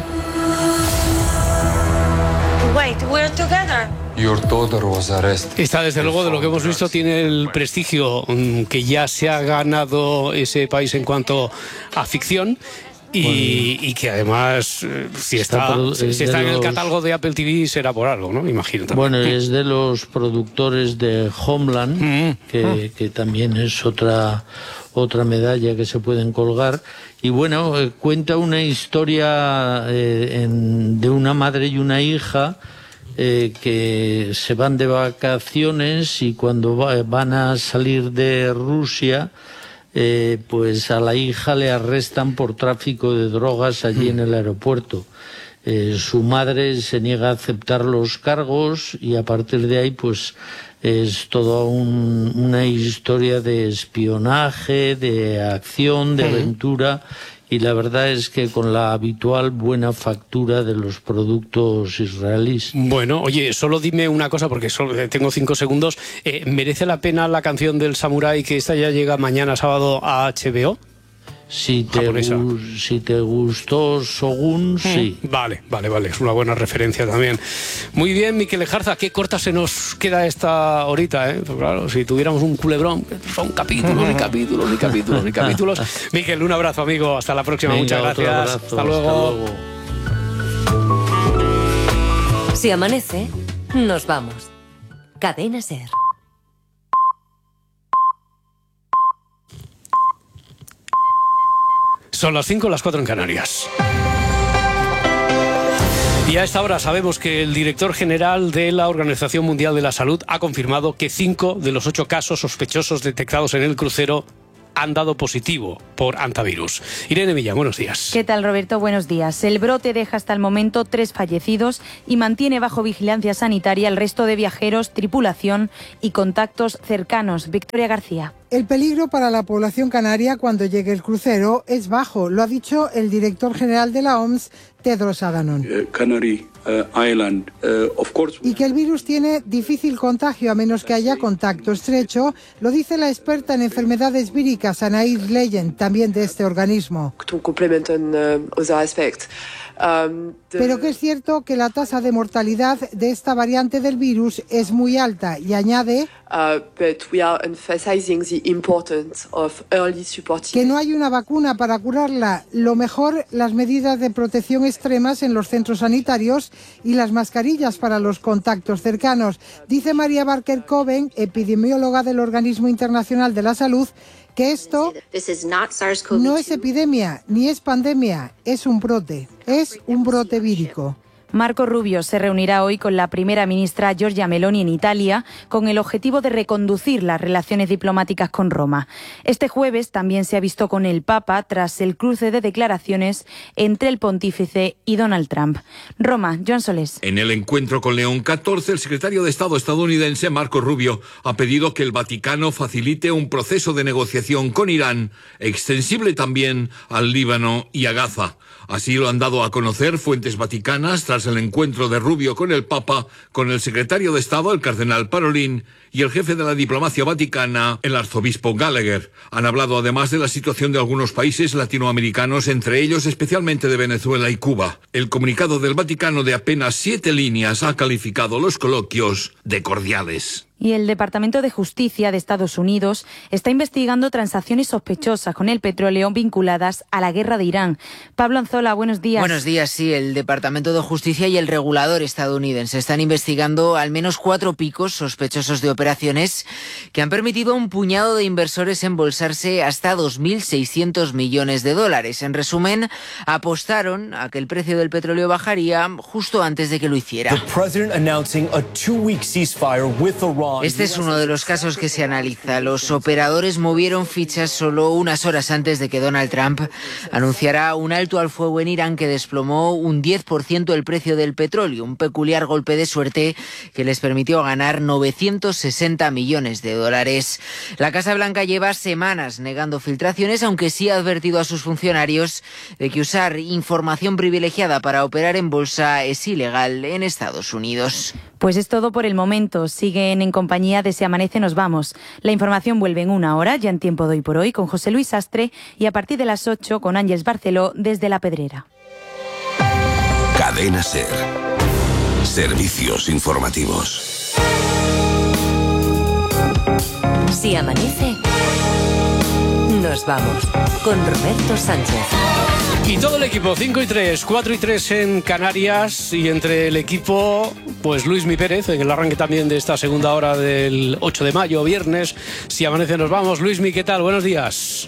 Wait, we're together. Your daughter was arrested. Esta, desde luego, de lo que hemos visto, tiene el prestigio que ya se ha ganado ese país en cuanto a ficción. Y que además, si está en el catálogo de Apple TV, será por algo, ¿no? Imagino también. Bueno, es de los productores de Homeland, que también es otra medalla que se pueden colgar. Y bueno, cuenta una historia de una madre y una hija que se van de vacaciones, y cuando van a salir de Rusia pues a la hija le arrestan por tráfico de drogas allí en el aeropuerto. Su madre se niega a aceptar los cargos y a partir de ahí pues es toda una historia de espionaje, de acción, de aventura, y la verdad es que con la habitual buena factura de los productos israelíes. Bueno, oye, solo dime una cosa porque solo tengo 5 segundos. ¿Merece la pena la canción del Samurái, que esta ya llega mañana sábado a HBO? Si te gustó Shogun, sí. Vale, es una buena referencia también. Muy bien, Miquel Ejarza, qué corta se nos queda esta horita, ¿eh? Pues claro, si tuviéramos un culebrón, son capítulos y capítulos y capítulos y capítulos. Miquel, un abrazo, amigo, hasta la próxima. Venga, muchas gracias. Abrazo, hasta luego. Si amanece, nos vamos. Cadena SER. Son las 5, las 4 en Canarias. Y a esta hora sabemos que el director general de la Organización Mundial de la Salud ha confirmado que 5 de los 8 casos sospechosos detectados en el crucero han dado positivo por hantavirus. Irene Millán, buenos días. ¿Qué tal, Roberto? Buenos días. El brote deja hasta el momento 3 fallecidos y mantiene bajo vigilancia sanitaria el resto de viajeros, tripulación y contactos cercanos. Victoria García. El peligro para la población canaria cuando llegue el crucero es bajo, lo ha dicho el director general de la OMS, Tedros Adhanom. Y que el virus tiene difícil contagio a menos que haya contacto estrecho, lo dice la experta en enfermedades víricas, Anaïs Leyen, también de este organismo. Pero que es cierto que la tasa de mortalidad de esta variante del virus es muy alta y añade que no hay una vacuna para curarla. Lo mejor, las medidas de protección extremas en los centros sanitarios y las mascarillas para los contactos cercanos. Dice María Barker Coben, epidemióloga del Organismo Internacional de la Salud, que esto no es epidemia ni es pandemia, es un brote vírico. Marco Rubio se reunirá hoy con la primera ministra Giorgia Meloni en Italia con el objetivo de reconducir las relaciones diplomáticas con Roma. Este jueves también se ha visto con el Papa tras el cruce de declaraciones entre el pontífice y Donald Trump. Roma, Joan Solés. En el encuentro con León XIV, el secretario de Estado estadounidense Marco Rubio ha pedido que el Vaticano facilite un proceso de negociación con Irán, extensible también al Líbano y a Gaza. Así lo han dado a conocer fuentes vaticanas tras el encuentro de Rubio con el Papa, con el secretario de Estado, el cardenal Parolin, y el jefe de la diplomacia vaticana, el arzobispo Gallagher. Han hablado además de la situación de algunos países latinoamericanos, entre ellos especialmente de Venezuela y Cuba. El comunicado del Vaticano de apenas 7 líneas ha calificado los coloquios de cordiales. Y el Departamento de Justicia de Estados Unidos está investigando transacciones sospechosas con el petróleo vinculadas a la guerra de Irán. Pablo Anzola, buenos días. Buenos días, sí. El Departamento de Justicia y el regulador estadounidense están investigando al menos 4 picos sospechosos de operaciones que han permitido a un puñado de inversores embolsarse hasta 2.600 millones de dólares. En resumen, apostaron a que el precio del petróleo bajaría justo antes de que lo hiciera. Este es uno de los casos que se analiza. Los operadores movieron fichas solo unas horas antes de que Donald Trump anunciara un alto al fuego en Irán que desplomó un 10% el precio del petróleo, un peculiar golpe de suerte que les permitió ganar 960 millones de dólares. La Casa Blanca lleva semanas negando filtraciones, aunque sí ha advertido a sus funcionarios de que usar información privilegiada para operar en bolsa es ilegal en Estados Unidos. Pues es todo por el momento. Siguen en compañía de Si Amanece Nos Vamos. La información vuelve en 1 hora, ya en Tiempo de Hoy por Hoy, con José Luis Sastre, y a partir de las 8 con Ángeles Barceló desde La Pedrera. Cadena SER. Servicios informativos. Si amanece, nos vamos con Roberto Sánchez. Y todo el equipo, 5 y 3, 4 y 3 en Canarias, y entre el equipo, pues Luismi Pérez, en el arranque también de esta segunda hora del 8 de mayo, viernes. Si amanece nos vamos. Luismi, ¿qué tal? Buenos días.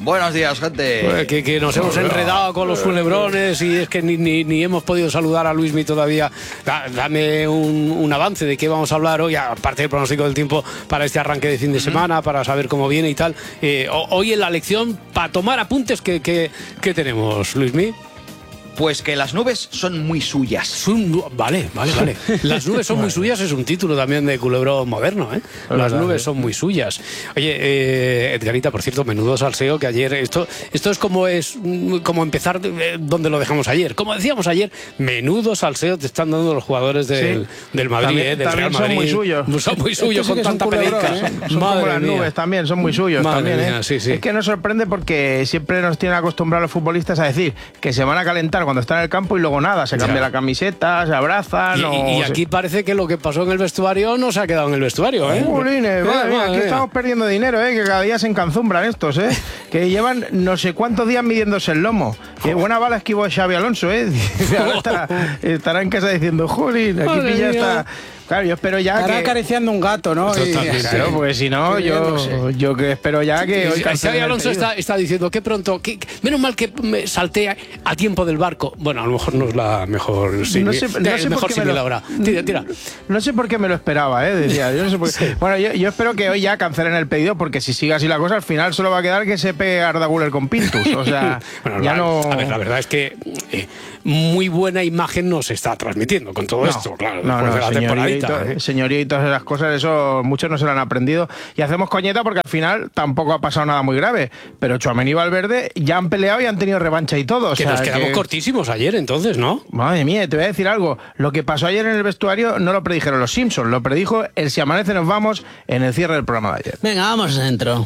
Buenos días, gente. Pues que nos hemos enredado con los culebrones y es que ni hemos podido saludar a Luismi todavía. Dame un avance de qué vamos a hablar hoy, aparte del pronóstico del tiempo para este arranque de fin de semana, para saber cómo viene y tal. Hoy en la lección, para tomar apuntes, ¿qué tenemos, Luismi? Pues que las nubes son muy suyas. Vale. Las nubes son muy suyas es un título también de culebrón moderno, ¿eh? Las nubes son muy suyas. Oye, Edgarita, por cierto, menudo salseo que ayer... Esto es como empezar donde lo dejamos ayer. Como decíamos ayer, menudo salseo te están dando los jugadores del Madrid, también, del Real Madrid. Son muy suyos. Son muy suyos con tanta pelica. Son como las nubes también, son muy suyos también. Mía, sí. Es que nos sorprende porque siempre nos tienen acostumbrados los futbolistas a decir que se van a calentar cuando están en el campo y luego nada, se cambia la camiseta, se abrazan. Y aquí parece que lo que pasó en el vestuario no se ha quedado en el vestuario, ¿eh? Jolines, madre mía, aquí estamos perdiendo dinero, que cada día se encanzumbran estos, que llevan no sé cuántos días midiéndose el lomo. Que buena bala esquivó Xavi Alonso, Ahora estará en casa diciendo, jolín, aquí pilla esta... Claro, yo espero ya estará acariciando un gato, ¿no? Claro, porque si no, yo que espero ya que hoy Xavi Alonso está diciendo que pronto, menos mal que me salté a tiempo del barco. Bueno, a lo mejor no es la mejor símil ahora. Tira. No sé por qué me lo esperaba, decía. Yo no sé por qué. Bueno, yo espero que hoy ya cancelen el pedido, porque si sigue así la cosa, al final solo va a quedar que se pegue Arda Güler con Pintus. O sea, bueno, ya no... A ver, la verdad es que muy buena imagen nos está transmitiendo con todo esto, claro, después de la temporadita. Señoría y todas esas cosas, eso muchos no se lo han aprendido. Y hacemos coñeta porque al final tampoco ha pasado nada muy grave. Pero Tchouaméni y Valverde ya han peleado y han tenido revancha y todo. Que nos quedamos cortísimos ayer, entonces, ¿no? Madre mía, te voy a decir algo. Lo que pasó ayer en el vestuario no lo predijeron los Simpsons, lo predijo el Si Amanece Nos Vamos en el cierre del programa de ayer. Venga, vamos dentro.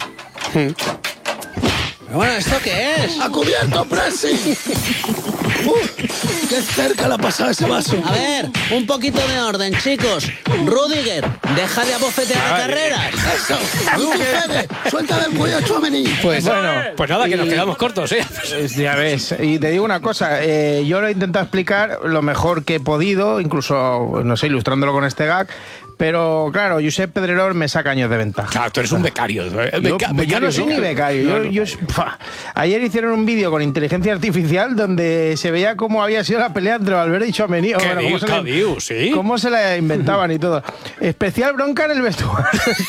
Bueno, ¿esto qué es? ¡Ha cubierto pressing! ¡Qué cerca la ha pasado ese vaso! A ver, un poquito de orden, chicos. Rudiger, deja de abofetear carreras. ¡Eso! ¡Sucede! ¡Suelta del cuello a Tchouaméni! Pues nada, que nos quedamos cortos, Ya ves, y te digo una cosa, yo lo he intentado explicar lo mejor que he podido, incluso, no sé, ilustrándolo con este gag. Pero claro, Josep Pedrerol me saca años de ventaja. Claro, tú eres un becario. Yo no soy ni becario. Ayer hicieron un vídeo con inteligencia artificial donde se veía cómo había sido la pelea entre Valverde y Tchouaméni. Cómo se la inventaban y todo. Especial bronca en el vestuario.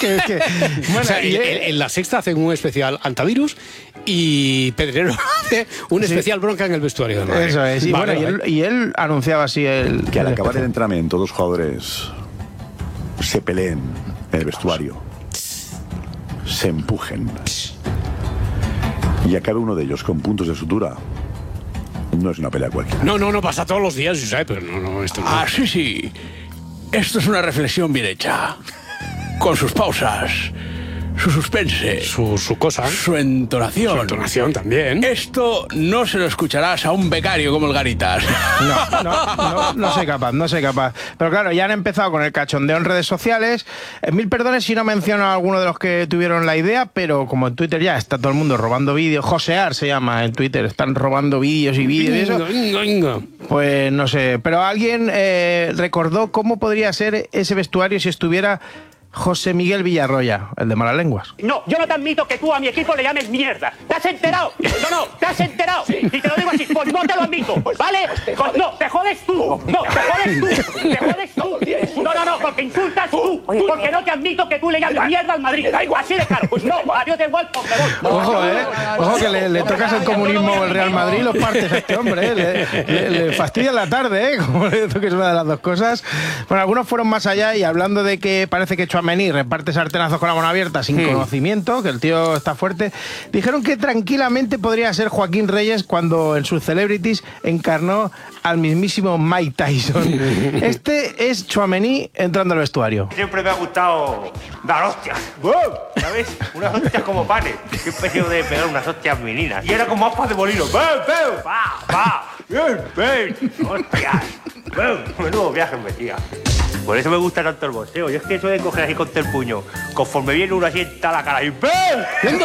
En La Sexta hacen un especial antivirus y Pedrerol hace un especial bronca en el vestuario. Eso es. Y él anunciaba así que al acabar el entrenamiento, dos jugadores se peleen en el vestuario, se empujen y acabe uno de ellos con puntos de sutura. No es una pelea cualquiera. No pasa todos los días, ¿sabes? Pero esto no. Sí. Esto es una reflexión bien hecha, con sus pausas, su suspense, su cosa, su entonación. Su entonación también. Esto no se lo escucharás a un becario como el Garitas. No soy capaz. Pero claro, ya han empezado con el cachondeo en redes sociales. Mil perdones si no menciono a alguno de los que tuvieron la idea, pero como en Twitter ya está todo el mundo robando vídeos, Josear se llama en Twitter, están robando vídeos y eso. Pues no sé, pero alguien recordó cómo podría ser ese vestuario si estuviera José Miguel Villarroya, el de Malalenguas. No, yo no te admito que tú a mi equipo le llames mierda. ¿Te has enterado? No, ¿te has enterado? Y te lo digo así, pues no te lo admito, ¿vale? Pues no, te jodes tú. No, te jodes tú. No, porque insultas tú. Porque no te admito que tú le llames mierda al Madrid. Así de claro. Pues no, adiós de igual, pues me voy. Ojo, que le tocas el comunismo o el Real Madrid y los partes a este hombre, le fastidia la tarde, como le toques una de las dos cosas. Bueno, algunos fueron más allá y hablando de que parece que Tchouaméni reparte sartenazos con la mano abierta sin conocimiento, que el tío está fuerte, dijeron que tranquilamente podría ser Joaquín Reyes cuando en sus Celebrities encarnó al mismísimo Mike Tyson. Este es Tchouaméni entrando al vestuario. Siempre me ha gustado dar hostias, ¿sabes? Unas hostias como panes. Qué especie de pegar unas hostias meninas. Y era como aspas de molino. ¡Ven! ¡Hostias! Menudo viaje me tía. Por eso me gusta tanto el boxeo. Yo es que eso de coger así contra el puño, conforme viene uno así está la cara y ¡ven!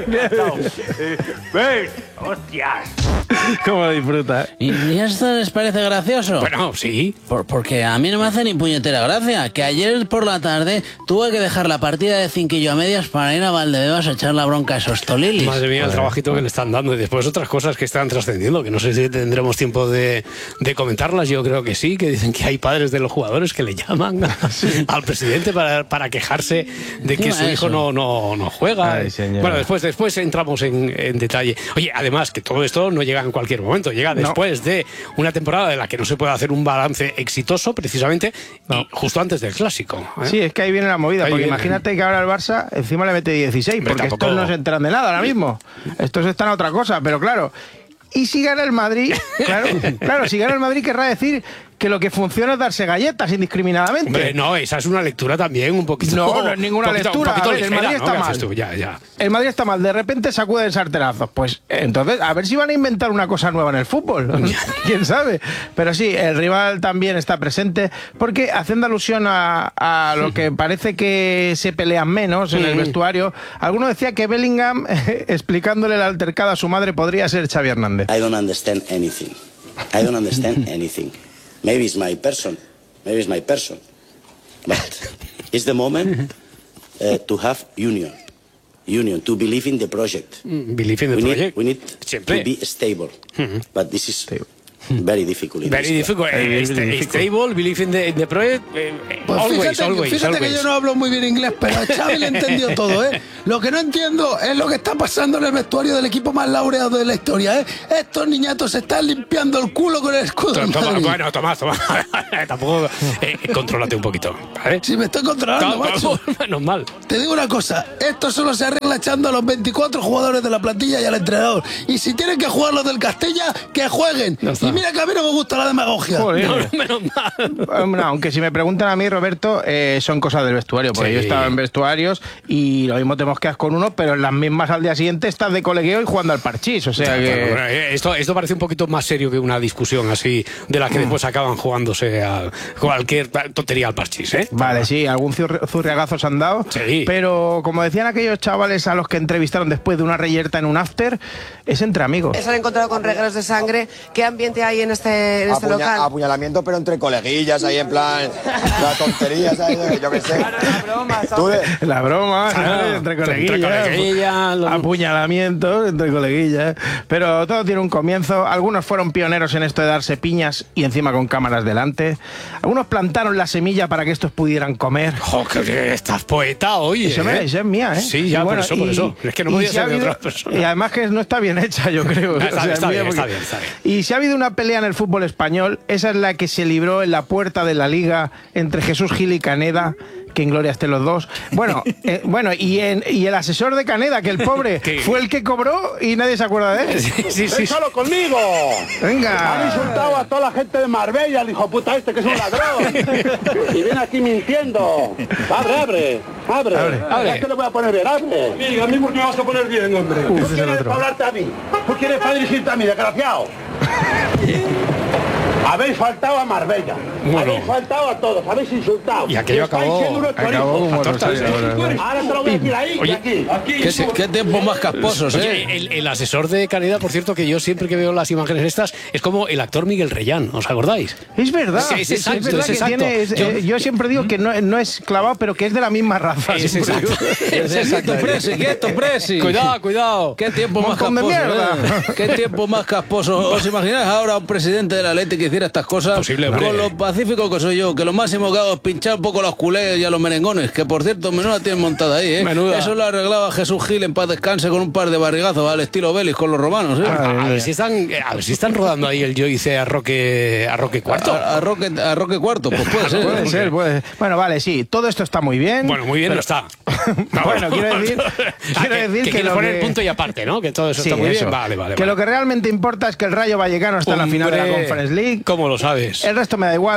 ¡Ven! ¡Hostias! ¿Cómo disfruta? ¿Y esto les parece gracioso? Bueno, sí. Porque a mí no me hace ni puñetera gracia. Que ayer por la tarde tuve que dejar la partida de cinquillo a medias para ir a Valdebebas a echar la bronca a esos tolilis. Madre mía, el trabajito que le están dando. Y después otras cosas que están trascendiendo, que no sé si tendremos tiempo de comentarlas. Yo creo que sí, que dicen que hay padres de los jugadores que le llaman al presidente para quejarse de que su hijo no juega. Ay, bueno, después entramos en detalle. Oye, además que todo esto no llega en cualquier momento, llega después de una temporada de la que no se puede hacer un balance exitoso, precisamente, y justo antes del Clásico. Sí, es que ahí viene la movida, porque imagínate que ahora el Barça encima le mete 16, porque estos no se enteran de nada ahora mismo. Estos están a otra cosa, pero claro. Y si gana el Madrid, claro, si gana el Madrid querrá decir que lo que funciona es darse galletas indiscriminadamente. Hombre, no, esa es una lectura también un poquito... No es ninguna lectura. A ver, el Madrid está mal. Tú? Ya. El Madrid está mal, de repente sacuden sartenazos. Pues entonces, a ver si van a inventar una cosa nueva en el fútbol. ¿Quién sabe? Pero sí, el rival también está presente, porque haciendo alusión a lo que parece que se pelean menos en el vestuario, alguno decía que Bellingham, explicándole el altercado a su madre, podría ser Xavi Hernández. I don't understand anything. Maybe it's my person, but it's the moment to have union, to believe in the project. Believe in the project. We need to be stable, but this is very difficult. Stable, believe in the project. Pues fíjate que yo no hablo muy bien inglés, pero a Xavi le he entendido todo, ¿eh? Lo que no entiendo es lo que está pasando en el vestuario del equipo más laureado de la historia, ¿eh? Estos niñatos se están limpiando el culo con el escudo. Bueno, Tomás. Tampoco. Contrólate un poquito, ¿vale? Sí, me estoy controlando, macho. Menos mal. Te digo una cosa, esto solo se arregla echando a los 24 jugadores de la plantilla y al entrenador. Y si tienen que jugar los del Castilla, que jueguen. Y mira que a mí no me gusta la demagogia. Menos mal. Aunque si me preguntan a mí, Roberto, son cosas del vestuario, porque yo estaba en vestuarios y lo mismo te mosqueas con uno, pero en las mismas al día siguiente estás de colegueo y jugando al parchís, o sea que... Bueno, esto parece un poquito más serio que una discusión así, de la que después acaban jugándose a cualquier tontería al parchís, ¿eh? Vale, sí, algún zurriagazo se han dado, pero como decían aquellos chavales a los que entrevistaron después de una reyerta en un after, es entre amigos. Se han encontrado con regueros de sangre. ¿Qué ambiente hay en este local? Apuñalamiento, pero entre coleguillas, ahí en plan, la tontería, ¿sabes? Yo qué sé. La broma, entre coleguillas, apuñalamientos entre coleguillas. Pero todo tiene un comienzo. Algunos fueron pioneros en esto de darse piñas y encima con cámaras delante. Algunos plantaron la semilla para que estos pudieran comer. Que estás poeta hoy, Esa es mía, ¿eh? Sí, ya, bueno, por eso. Es que no podía ser de otras personas. Y además que no está bien hecha, yo creo. Está bien. Y si ha habido una pelea en el fútbol español, esa es la que se libró en la puerta de la Liga entre Jesús Gil y Caneda, que en gloria estén los dos. Bueno, y el asesor de Caneda, que el pobre fue el que cobró y nadie se acuerda de él. Sí. ¡Déjalo conmigo! Venga. Han insultado a toda la gente de Marbella, el hijo puta este que es un ladrón. Y viene aquí mintiendo. Abre. Ya te lo voy a poner bien, abre. Mira, a mí porque me vas a poner bien, hombre. ¿Tú quieres hablarte a mí? ¿Tú quieres para dirigirte a mí, desgraciado? Habéis faltado a Marbella, habéis faltado a todos, habéis insultado. Y aquello acabó como tortas. Ahora te lo voy a decir ahí y aquí. ¿Qué tiempos más casposos, Oye, el asesor de Caneda, por cierto, que yo siempre que veo las imágenes estas, es como el actor Miguel Reyán, ¿os acordáis? Es verdad. Sí, es exacto. Yo siempre digo que no es clavado, pero que es de la misma raza. Es exacto. Presi. Cuidado. ¿Qué tiempo más casposo? ¿Qué tiempo más casposo? ¿Os imagináis ahora un presidente de la Leti que hiciera estas cosas? Posible, con lo pacífico que soy yo, que lo máximo que hago es pinchar un poco a los culés y a los merengones, que por cierto, menuda tienen montada ahí, ¿eh? Menuda. Eso lo arreglaba Jesús Gil en paz descanse con un par de barrigazos al estilo Belis con los romanos, ¿eh? A ver si están rodando ahí el Yo hice a Roque Cuarto. A Roque Cuarto, pues puede ser. Puede ser. Bueno, vale, sí, todo esto está muy bien. Bueno, muy bien no está. Bueno, quiero decir que lo poner punto y aparte, ¿no? Que todo eso está muy bien. Vale. Que lo que realmente importa es que el Rayo Vallecano está en la final de la Conference League. ¿Cómo lo sabes? El resto me da igual.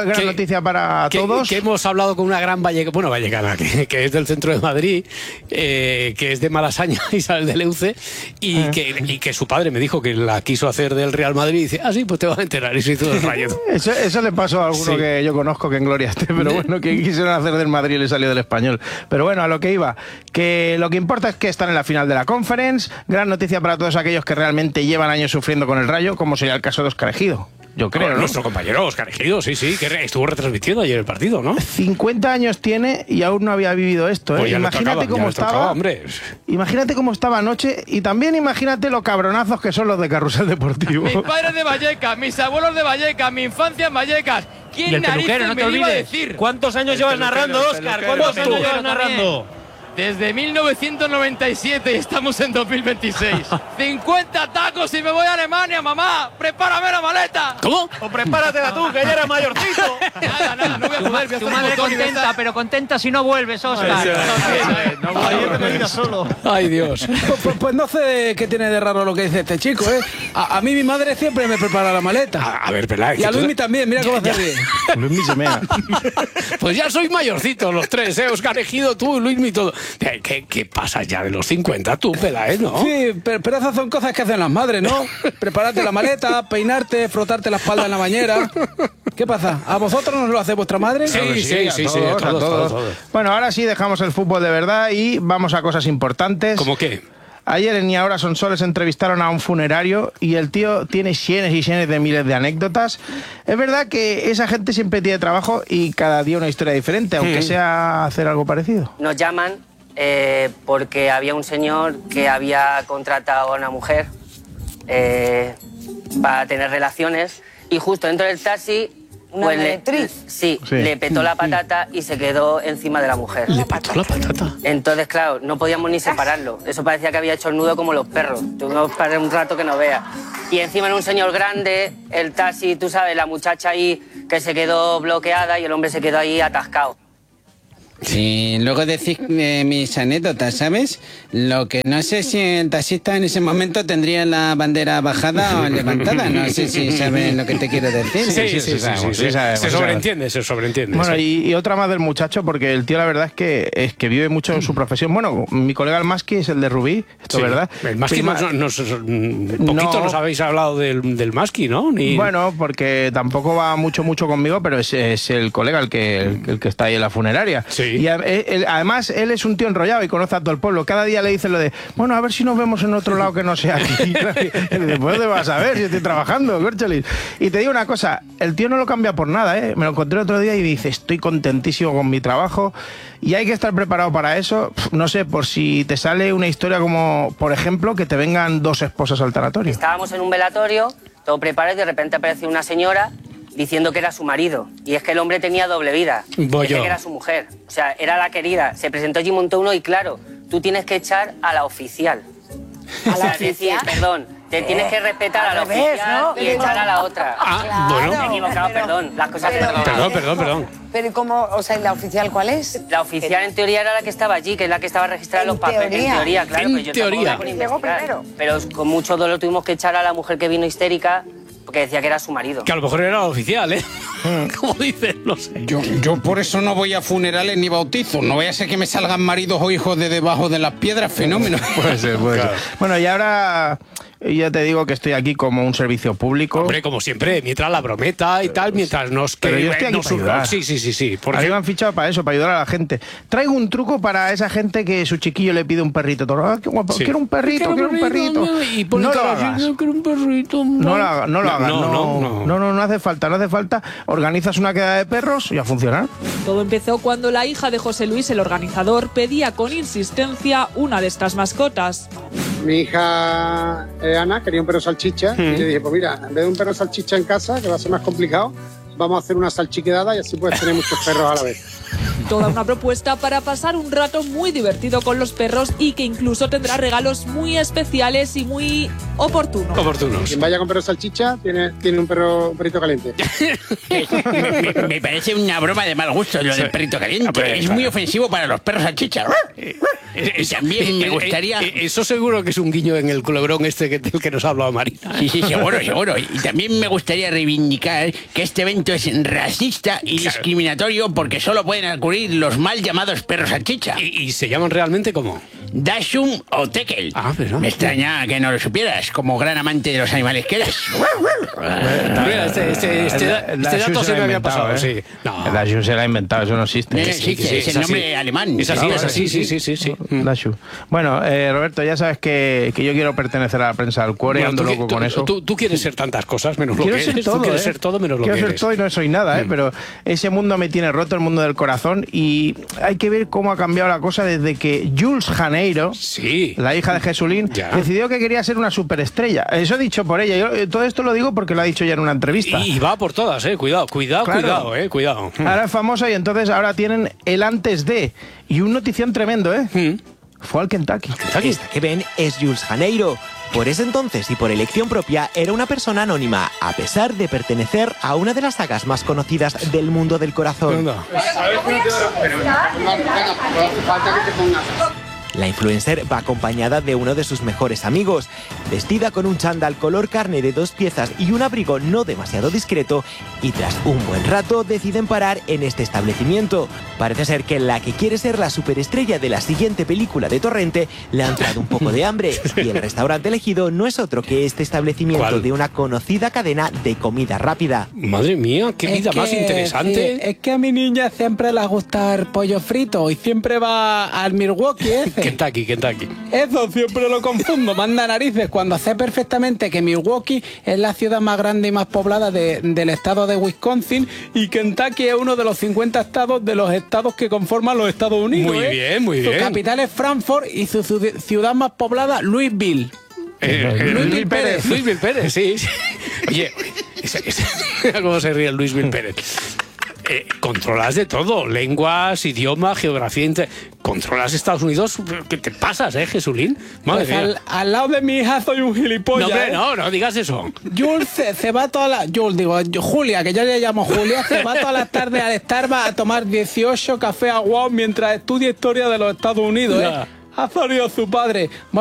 otra gran noticia para todos. Que hemos hablado con una gran vallecana, que es del centro de Madrid, que es de Malasaña, Isabel de Leuce, y que su padre me dijo que la quiso hacer del Real Madrid, y dice, sí, pues te vas a enterar, y se hizo del Rayo. Eso le pasó a alguno que yo conozco que en gloria esté, pero bueno, que quisieron hacer del Madrid y le salió del Español. Pero bueno, a lo que iba, que lo que importa es que están en la final de la Conference. Gran noticia para todos aquellos que realmente llevan años sufriendo con el Rayo, como sería el caso de Óscar Ejido. Yo creo, ¿no? Nuestro compañero Óscar Ejido, sí, que estuvo retransmitiendo ayer el partido, ¿no? 50 años tiene y aún no había vivido esto, ¿eh? Pues imagínate cómo estaba, hombre. Imagínate cómo estaba anoche y también imagínate los cabronazos que son los de Carrusel Deportivo. Mis padres de Vallecas, mis abuelos de Vallecas, mi infancia en Vallecas. ¿Quién narices no te me iba a olvides. decir? ¿Cuántos años llevas narrando, Óscar? ¿Cuántos años llevas narrando? Desde 1997 y estamos en 2026. 50 tacos y me voy a Alemania, mamá. Prepárame la maleta. ¿Cómo? O prepáratela tú, que ya eres mayorcito. Nada, no voy a poder. Tu madre contenta, pero contenta si no vuelves, Óscar. Ayer te me digas solo. Ay, Dios. Pues no sé qué tiene de raro lo que dice este chico, ¿eh? A mí mi madre siempre me prepara la maleta. A ver, Peláez. Y a Luismi también, mira cómo hace bien. Luismi se mea. Pues ya sois mayorcitos los tres, ¿eh? Óscar Ejido, tú, Luismi, todo. ¿Qué pasa ya de los 50 tú, Peláez, no? Sí, pero esas son cosas que hacen las madres, ¿no? Prepararte la maleta, peinarte, frotarte la espalda en la bañera. ¿Qué pasa? ¿A vosotros no lo hace vuestra madre? Sí, a todos. Bueno, ahora sí dejamos el fútbol de verdad y vamos a cosas importantes. ¿Cómo qué? Ayer en Ni Ahora Son Soles entrevistaron a un funerario y el tío tiene cientos y cientos de miles de anécdotas. Es verdad que esa gente siempre tiene trabajo y cada día una historia diferente, aunque sea hacer algo parecido. Nos llaman porque había un señor que había contratado a una mujer para tener relaciones y justo dentro del taxi... ¿Una meretriz? Sí, le petó la patata y se quedó encima de la mujer. ¿Le petó la patata? Entonces, claro, no podíamos ni separarlo. Eso parecía que había hecho el nudo como los perros. Tuvimos para un rato que no vea. Y encima era un señor grande, el taxi, tú sabes, la muchacha ahí que se quedó bloqueada y el hombre se quedó ahí atascado. Sí, luego decís mis anécdotas, ¿sabes? Lo que no sé si el taxista en ese momento tendría la bandera bajada o levantada. No sé si saben lo que te quiero decir. Sí, sabemos. Se sobreentiende. Bueno, y otra más del muchacho, porque el tío la verdad es que vive mucho en su profesión. Bueno, mi colega el Masqui es el de Rubí, esto es verdad. El Masqui nos habéis hablado del Masqui, ¿no? Bueno, porque tampoco va mucho conmigo, pero es el colega el que está ahí en la funeraria. Sí. Y además él es un tío enrollado y conoce a todo el pueblo. Cada día le dice lo de, bueno, a ver si nos vemos en otro lado que no sea aquí. Después te vas a ver si estoy trabajando, Córcholis. Y te digo una cosa, el tío no lo cambia por nada, ¿eh? Me lo encontré otro día y dice, estoy contentísimo con mi trabajo y hay que estar preparado para eso. No sé, por si te sale una historia como, por ejemplo, que te vengan 2 esposas al tanatorio. Estábamos en un velatorio, todo preparado y de repente apareció una señora diciendo que era su marido. Y es que el hombre tenía doble vida. Dice que era su mujer. O sea, era la querida. Se presentó allí, montó uno y claro, tú tienes que echar a la oficial. ¿A la oficial? Perdón, te tienes que respetar a la oficial, ¿no? Y echar a la otra. Bueno. Me he equivocado, perdón. Las cosas Perdón. Pero ¿cómo? O sea, ¿la oficial cuál es? La oficial en teoría era la que estaba allí, que es la que estaba registrada en los papeles. En teoría, claro. En teoría. Pero con mucho dolor tuvimos que echar a la mujer que vino histérica porque decía que era su marido. Que a lo mejor era oficial, ¿eh? Como dicen, no sé. Yo por eso no voy a funerales ni bautizos. No vaya a ser que me salgan maridos o hijos de debajo de las piedras, fenómeno. Puede ser. Bueno, y ahora ya te digo que estoy aquí como un servicio público. Hombre, como siempre, mientras la brometa y tal, mientras nos... Pero yo estoy aquí para ayudar. Sí. A mí me han fichado para eso, para ayudar a la gente. Traigo un truco para esa gente que su chiquillo le pide un perrito. Qué guapo. Quiero un perrito. Y no lo hagas. Quiero un perrito. No lo hagas. No hace falta. Organizas una quedada de perros y a funcionar. Todo empezó cuando la hija de José Luis, el organizador, pedía con insistencia una de estas mascotas. Mi hija Ana quería un perro salchicha y le dije, pues mira, en vez de un perro salchicha en casa, que va a ser más complicado, vamos a hacer una salchiquedada y así puedes tener muchos perros a la vez. Toda una propuesta para pasar un rato muy divertido con los perros y que incluso tendrá regalos muy especiales y muy oportunos. Quien vaya con perro salchicha tiene un perrito caliente. Me parece una broma de mal gusto lo del perrito caliente. Es muy ofensivo para los perros salchicha. Y también me gustaría... Eso seguro que es un guiño en el culebrón del que nos ha hablado Marina. Sí, seguro. Y también me gustaría reivindicar que este evento esto es racista y discriminatorio porque solo pueden ocurrir los mal llamados perros salchicha. ¿Y se llaman realmente cómo? Dachshund o Tekel. Me extraña que no lo supieras, como gran amante de los animales que eres. Este dato se me había pasado, sí. No. El Dachshund se lo ha inventado, eso no existe. Es el nombre alemán. Es así, sí. Dachshund. Bueno, Roberto, ya sabes que yo quiero pertenecer a la prensa del cuore, ando loco con eso. Tú quieres ser tantas cosas menos lo que eres. Tú quieres ser todo menos lo que eres. Quiero ser todo y no soy nada, pero ese mundo me tiene roto, el mundo del corazón, y hay que ver cómo ha cambiado la cosa desde que Jules Janeiro, la hija de Jesulín, decidió que quería ser una superestrella. Eso dicho por ella. Yo todo esto lo digo porque lo ha dicho ya en una entrevista. Y va por todas, cuidado. Cuidado. Ahora es famosa y entonces ahora tienen el antes de. Y un notición tremendo, Fue al Kentucky. Esta que ven es Jules Janeiro. Por ese entonces y por elección propia era una persona anónima, a pesar de pertenecer a una de las sagas más conocidas del mundo del corazón. La influencer va acompañada de uno de sus mejores amigos. Vestida con un chándal color carne de 2 piezas y un abrigo no demasiado discreto, y tras un buen rato deciden parar en este establecimiento. Parece ser que la que quiere ser la superestrella de la siguiente película de Torrente le ha entrado un poco de hambre, y el restaurante elegido no es otro que este establecimiento de una conocida cadena de comida rápida. Madre mía, qué vida más interesante. Sí, es que a mi niña siempre le gusta el pollo frito y siempre va al Milwaukee Kentucky. Eso siempre lo confundo, manda narices, cuando sé perfectamente que Milwaukee es la ciudad más grande y más poblada del estado de Wisconsin, y Kentucky es uno de los 50 estados de los estados que conforman los Estados Unidos. Muy bien. Su capital es Frankfurt y su ciudad más poblada, Louisville. Louisville Pérez, sí. Oye, ¿cómo se ríe el Louisville Pérez? Controlas de todo, lenguas, idioma, geografía, controlas Estados Unidos. ¿Qué te pasas, Jesulín? Madre mía. Al lado de mi hija soy un gilipollas. No digas eso. Jules se va toda la... Julia, que yo le llamo Julia, se va todas las tardes al Starbucks a tomar 18 cafés aguados mientras estudia historia de los Estados Unidos, Ha salido su padre.